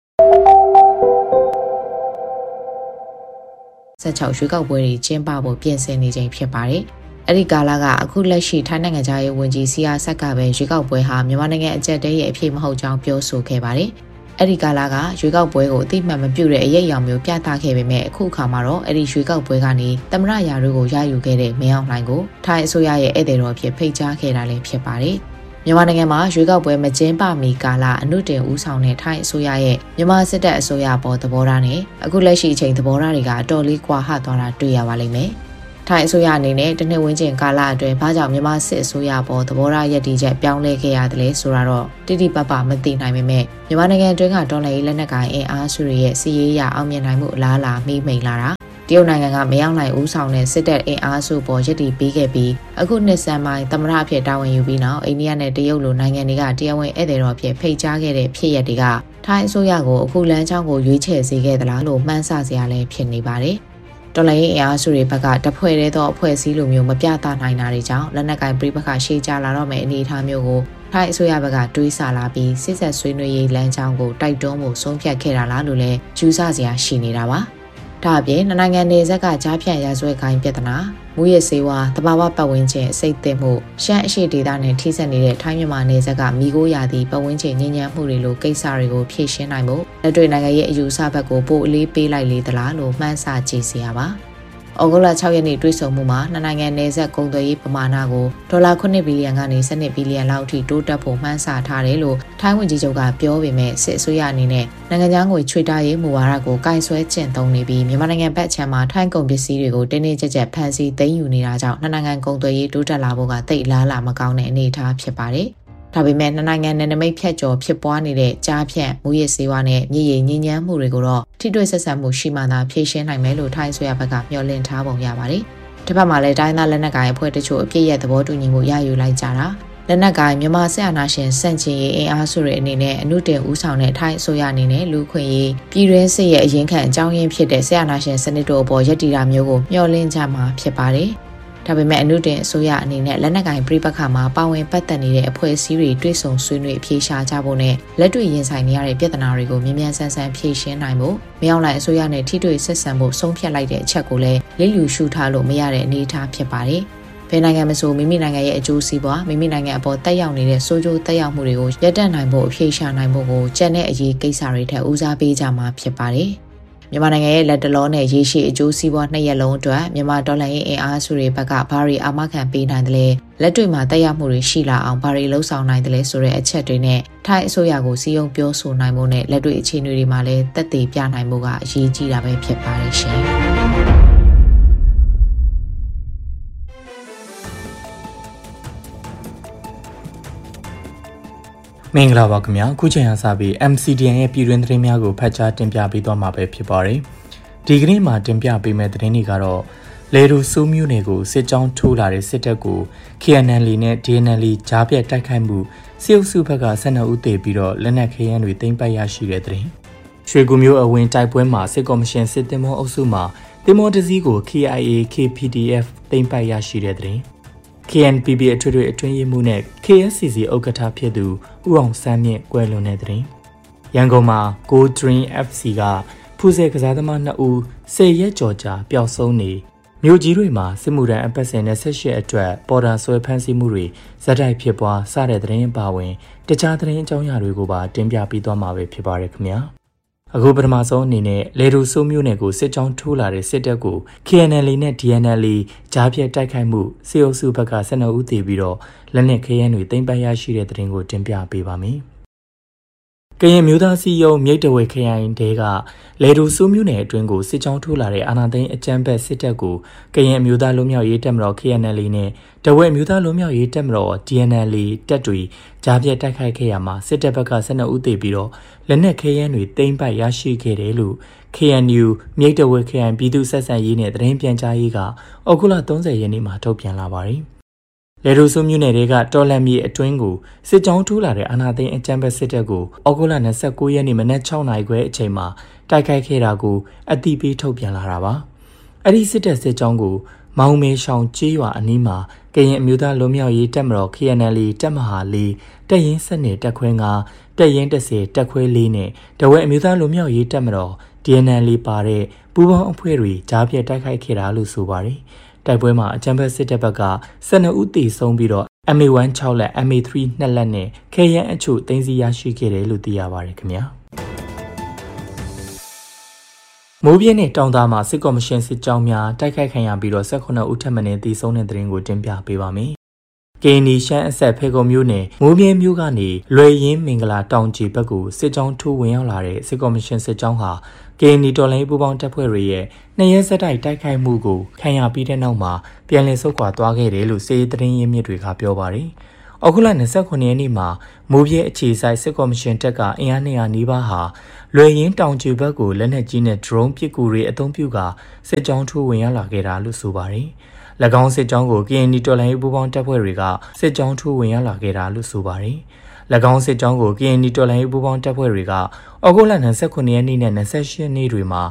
ဆက်ချောက်ရွေးကောက်ပွဲတွေကျင်းပဖို့ပြင်ဆင်နေချိန်ဖြစ်ပါတယ်။အဲ့ဒီကာလကအခုလက်ရှိထိုင်းနိုင်ငံသားရေးဝန်ကြီးစီယာဆက်ကပဲရွေးကောက်ပွဲဟာမြန်မာနိုင်ငံအကြက်တဲရဲ့အဖြစ်မဟုတ်ကြောင်းပြောဆိုခဲ့ပါတယ်။အဲ့ဒီကာလကရွေးကောက်ပွဲကိုအတိမတ်မပြုတ်တဲ့အရေးအယောင်မျိုးပြသခဲ့ပေမဲ့အခုအခါမှာတော့အဲ့ဒီရွေးကောက်ပွဲကနေသမရရာတို့ကိုရယူခဲ့တဲ့မင်းအောင်လှိုင်ကိုထိုင်းအစိုးရရဲ့ဧည့်သည်တော်အဖြစ်ဖိတ်ကြားခဲ့တာလည်းဖြစ်ပါတယ်။မြန်မာနိုင်ငံမှာရွေးကောက်ပွဲမကျင်းပမီကာလအနုတင်ဦးဆောင်တဲ့ထိုင်းအစိုးရရဲ့မြန်မာစစ်တပ်အစိုးရပေါ်သဘောထားနဲ့အခုလက်ရှိအချိန်သဘောထားတွေကအတော်လေးကွာဟသွားတာတွေ့ရပါလိမ့်မယ်။ထိုင်းအစိုးရအနေနဲ့တနှစ်ဝန်းကျင်ကာလအတွင်းဘာကြောင့်မြန်မာစစ်အစိုးရပေါ်သဘောထားရည်တည်ချက်ပြောင်းလဲခဲ့ရတယ်လဲဆိုတော့တိတိပပမသိနိုင်ပေမဲ့မြန်မာနိုင်ငံအတွင်းကတော်လှန်ရေးလက်နက်ကိုင်အင်အားစုတွေရဲ့စီးရေးရအောင်မြင်နိုင်မှုအလားအလာမိမိန်လာတာတရုတ်နိုင်ငံကမရောက်နိုင်ဦးဆောင်တဲ့စစ်တပ်အင်အားစုပေါ်ရည်တည်ပေးခဲ့ပြီးအခုနှစ်ဆန်းပိုင်းသမရအဖြစ်တာဝန်ယူပြီးနောက်အိန္ဒိယနဲ့တရုတ်လိုနိုင်ငံတွေကတရားဝင်ဧည့်သည်တော်အဖြစ်ဖိတ်ကြားခဲ့တဲ့ဖြစ်ရပ်တွေကထိုင်းအစိုးရကိုအခုလမ်းကြောင်းကိုရွေးချယ်စေခဲ့သလားလို့မှန်းဆစရာလည်းဖြစ်နေပါတယ်တော်လိုင်းအင်အားစုတွေဘက်ကတဖွဲ့သေးသောအဖွဲ့အစည်းလိုမျိုးမပြသနိုင်တာတွေကြောင့်လက်နက်ကင်ပြိပခရှေ့ကျလာတော့မယ့်အနေအထားမျိုးကိုထိုင်းအစိုးရဘက်ကတွေးဆလာပြီးစစ်ဆက်ဆွေးနွေးရေးလမ်းကြောင်းကိုတိုက်တွန်းဖို့ဆုံးဖြတ်ခဲ့တာလားလို့လည်းကျူးဆစရာရှိနေတာပါဒါအပြင်နိုင်ငံနယ်စပ်ကကြားဖြန့်ရာဇဝတ်ကိုင်းပြဿနာမူရစေဝါတဘာဝပတ်ဝန်းကျင်အစိတ်သင့်မှုရှမ်းအရှိဒေသနဲ့ထိစပ်နေတဲ့ထိုင်းမြန်မာနယ်စပ်ကမိခိုးရာသီပတ်ဝန်းကျင်ညဉ့်ညမ်းမှုတွေလိုကိစ္စတွေကိုဖြေရှင်းနိုင်ဖို့လက်တွေ့နိုင်ငံရဲ့အယူအဆဘက်ကိုပို့အလေးပေးလိုက်လေသလားလို့မှန်းဆကြည့်စရာပါဩဂုတ်လ၆ရက်နေ့တွေ့ဆုံမှုမှာနှစ်နိုင်ငံနယ်စပ်ကုန်သွယ်ရေးပမာဏကိုဒေါ်လာခုနှစ်ဘီလီယံကနေ၁၂ဘီလီယံလောက်အထိတိုးတက်ဖို့မှန်းဆထားတယ်လို့ထိုင်းဝန်ကြီးချုပ်ကပြောပေမဲ့စစ်အစိုးရအနေနဲ့နိုင်ငံခြားငွေချွေတာရေးမူဝါဒကိုကင်ဆွဲကျင့်သုံးနေပြီးမြန်မာနိုင်ငံဘက်ခြမ်းမှာထိုင်းကုန်ပစ္စည်းတွေကိုတင်းတင်းကြပ်ကြပ်ဖန်ဆီးသိမ်းယူနေတာကြောင့်နှစ်နိုင်ငံကုန်သွယ်ရေးတိုးတက်လာဖို့ကတိတ်လားလာမကောင်းတဲ့အနေအထားဖြစ်ပါတယ်။ဒါပေမဲ့နှစ်နိုင်ငံနယ်နိမိတ်ဖြတ်ကျော်ဖြစ်ပွားနေတဲ့ကြားဖြတ်မူရစ်စေဝါနဲ့မြေရည်ညဉ့်ညမ်းမှုတွေကိုတော့ထိတွေ့ဆက်ဆံမှုရှိမှသာဖြေရှင်းနိုင်မယ်လို့ထိုင်းဆိုရဘက်ကမျှော်လင့်ထားပုံရပါတယ်။တစ်ဖက်မှာလည်းတိုင်းသားလက်နက်ကိုင်အဖွဲ့တချို့အပြည့်ရဲ့သဘောတူညီမှုရယူလိုက်ကြတာလက်နက်ကိုင်မြန်မာစစ်အာဏာရှင်စန့်ကျင်ရေးအင်အားစုတွေအနေနဲ့အမှုတင်ဦးဆောင်တဲ့ထိုင်းအစိုးရအနေနဲ့လူခွင့်ရေးပြည်တွင်းစစ်ရဲ့အရင်ခံအကြောင်းရင်းဖြစ်တဲ့စစ်အာဏာရှင်စနစ်တို့အပေါ်ရည်တည်တာမျိုးကိုမျှော်လင့်ကြမှာဖြစ်ပါတယ်။ဒါပေမဲ့အမှုတင်အစိုးရအနေနဲ့လက်နက်ကိုင်ပြည်ပခါမှာပါဝင်ပတ်သက်နေတဲ့အဖွဲ့အစည်းတွေတွဲဆုံဆွေးနွေးအဖြေရှာကြဖို့နဲ့လက်တွေ့ရင်ဆိုင်နေရတဲ့ပြဿနာတွေကိုမြ мян ဆန်းဆန်းဖြေရှင်းနိုင်ဖို့မရောက်လိုက်အစိုးရနဲ့ထိတွေ့ဆက်ဆံဖို့ဆုံးဖြတ်လိုက်တဲ့အချက်ကိုလည်းလိလူရှုထားလို့မရတဲ့အနေအထားဖြစ်ပါတယ်။ဘယ်နိုင်ငံမဆိုမိမိနိုင်ငံရဲ့အကျိုးစီးပွားမိမိနိုင်ငံအပေါ်တက်ရောက်နေတဲ့စိုးကျိုးတက်ရောက်မှုတွေကိုရပ်တန့်နိုင်ဖို့အဖြေရှာနိုင်ဖို့ကိုကြံတဲ့အရေးကိစ္စတွေထက်ဦးစားပေးကြမှာဖြစ်ပါတယ်။မြန်မာနိုင်ငံရဲ့လက်တလောနဲ့ရေရှည်အကျိုးစီးပွားနှစ်ရက်လုံးအတွက်မြန်မာဒေါ်လာရေးအင်အားစုတွေဘက်ကဘာတွေအာမခံပေးနိုင်တယ်လဲလက်တွေ့မှာတက်ရောက်မှုတွေရှိလာအောင်ဘာတွေလှုံ့ဆော်နိုင်တယ်လဲဆိုတဲ့အချက်တွေနဲ့ထိုင်းအစိုးရကိုစီယုံပြောဆိုနိုင်ဖို့နဲ့လက်တွေ့အခြေအနေတွေမှာလည်းသက်သေပြနိုင်ဖို့ကအရေးကြီးတာပဲဖြစ်ပါတယ်ရှင်။မင်္ဂလာပါခင်ဗျာခုချိန်အားစပြီး M C D N ရဲ့ပြည်တွင်းသတင်းများကိုဖတ်ကြားတင်ပြပေးသွားမှာပဲဖြစ်ပါတယ်ဒီကနေ့မှာတင်ပြပေးမယ့်သတင်းတွေကတော့လေရူစူးမျိုးနယ်ကိုစစ်ကြောင်းထိုးလာတဲ့စစ်တပ်ကို K N L နဲ့ D N L ကြားပြတ်တိုက်ခိုက်မှုစစ်အုပ်စုဘက်က၁၂ဦးသေပြီးတော့လက်နက်ခဲယမ်းတွေသိမ်းပိုက်ရရှိတဲ့သတင်းရွှေကူမျိုးအဝင်တိုက်ပွဲမှာစစ်ကော်မရှင်စစ်တင်မောအုပ်စုမှာတင်မောတစည်းကို K I A K P D F သိမ်းပိုက်ရရှိတဲ့သတင်းK N P B အထွေထွေအတွင်းရေးမှူးနဲ့ K S C C ဥက္ကဋ္ဌဖြစ်သူဦးအောင်စန်းမြင့်ကွယ်လွန်တဲ့တဲ့ရန်ကုန်မှာ Go Dream F C ကဖူးဆဲကစားသမားနှစ်ဦးဆယ်ရက်ကျော်ကြာပျောက်ဆုံးနေမြို့ကြီးတွေမှာစစ်မှုထမ်းအပတ်စဉ်နဲ့၁၈အတွက်ပေါ်တာဆွဲဖမ်းဆီးမှုတွေဇက်တိုက်ဖြစ်ပွားစတဲ့သတင်းပါဝင်တခြားသတင်းအကြောင်းအရာတွေကိုပါတင်ပြပေးသွားမှာပဲဖြစ်ပါတယ်ခင်ဗျာအခုပထမဆုံးအနေနဲ့လေရူဆိုးမျိုးနယ်ကိုစစ်ကြောင်းထိုးလာတဲ့စစ်တပ်ကို K N L နဲ့ D N L ကြားပြတ်တိုက်ခိုက်မှုစစ်အုပ်စုဘက်က၁၂ဦးသေပြီးတော့လက်နက်ခဲယမ်းတွေသိမ်းပိုက်ရရှိတဲ့သတင်းကိုတင်ပြပေးပါမယ်။ကရင်မျိုးသားစီယုံမြိတ်တဝဲခရိုင်တဲကလေရူဆိုးမျိုးနယ်အတွင်းကိုစစ်ကြောင်းထိုးလာတဲ့အာဏာသိမ်းအကြမ်းဖက်စစ်တပ်ကိုကရင်မျိုးသားလူမျိုးရေးတပ်မတော် K N L နဲ့တဝဲမျိုးသားလူမျိုးရေးတပ်မတော် D N L တပ်တွေကြားပြတ်တိုက်ခိုက်ခဲ့ရမှာစစ်တပ်ဘက်က၁၂ဦးသေပြီးတော့လက်နက်ခဲယမ်းတွေသိမ်းပိုက်ရရှိခဲ့တယ်လို့ K N U မြိတ်တဝဲခရိုင်ပြည်သူ့ဆက်ဆံရေးနဲ့သတင်းပြန်ကြားရေးကဩဂုတ်လ၃၀ရက်နေ့မှာထုတ်ပြန်လာပါတယ်။လေရူဆိုးမြို့နယ်တွေကတော်လန်မြေအတွင်းကိုစစ်ကြောင်းထိုးလာတဲ့အာဏာသိမ်းအကြမ်းဖက်စစ်တပ်ကိုဩဂုတ်လ၂၉ရက်နေ့မနက်၆နာရီခွဲအချိန်မှာတိုက်ခိုက်ခဲ့တာကိုအတိပေးထုတ်ပြန်လာတာပါ။အဲ့ဒီစစ်တပ်စစ်ကြောင်းကိုမောင်မဲရှောင်ကျေးရွာအနီးမှာကရင်အမျိုးသားလူမျိုးရေးတပ်မတော် K N L တပ်မဟာလေးတပ်ရင်းစနစ်တပ်ခွဲ၅တပ်ရင်း၁၀တပ်ခွဲ၄နဲ့တဝဲအမျိုးသားလူမျိုးရေးတပ်မတော် D N L ပါတဲ့ပူးပေါင်းအဖွဲ့တွေကြားပြတ်တိုက်ခိုက်ခဲ့တာလို့ဆိုပါတယ်။တိုက်ပွဲမှာအကြမ်းဖက်စစ်တပ်ဘက်က၁၂ဦးသေဆုံးပြီးတော့ M A ၁၆ လက် M A ၃ နှစ်လက်နဲ့ခဲယမ်းအချို့သိမ်းဆည်းရရှိခဲ့တယ်လို့သိရပါတယ်ခင်ဗျာမိုးပြင်းနဲ့တောင်သားမှာစစ်ကော်မရှင်စစ်ကြောင်းများတိုက်ခိုက်ခံရပြီးတော့၁၈ဦးထပ်မံသေဆုံးတဲ့တဲ့ရင်ကိုတင်ပြပေးပါမယ်ကရင်နီရှမ်းအဆက်ဖေကုံမျိုးနယ်မိုးပြင်းမျိုးကနေလွယ်ရင်းမင်္ဂလာတောင်ကြီးဘက်ကိုစစ်ကြောင်းထိုးဝင်ရောက်လာတဲ့စစ်ကော်မရှင်စစ်ကြောင်းဟာကရင်နီတော်လိုင်းပူပေါင်းတပ်ဖွဲ့တွေရဲ့နှစ်ရက်ဆက်တိုက်တိုက်ခိုက်မှုကိုခံရပြီးတဲ့နောက်မှာပြန်လည်ဆုတ်ခွာသွားခဲ့တယ်လို့စစ်ရေးသတင်းရင်းမြစ်တွေကပြောပါတယ်။အခုလ၂၉ရက်နေ့မှာမိုးပြင်းအခြေစိုက်စစ်ကော်မရှင်တပ်ကအင်အား၂၀၀နီးပါးဟာလွယ်ရင်းတောင်ကြီးဘက်ကိုလက်နက်ကြီးနဲ့ drone ပစ်ကူတွေအသုံးပြုကာစစ်ကြောင်းထိုးဝင်ရောက်လာခဲ့တာလို့ဆိုပါတယ်။၎င်းစစ်ကြောင်းကိုကရင်နီတော်လိုင်းပူပေါင်းတပ်ဖွဲ့တွေကစစ်ကြောင်းထိုးဝင်ရောက်လာခဲ့တာလို့ဆိုပါတယ်။၎င်းစစ်ကြောင်းကိုကရင်နီတော်လိုင်းပူပေါင်းတပ်ဖွဲ့တွေကဩဂုတ်လ၂၉ရက်နေ့နဲ့၂၈ရက်နေ့တွေမှာ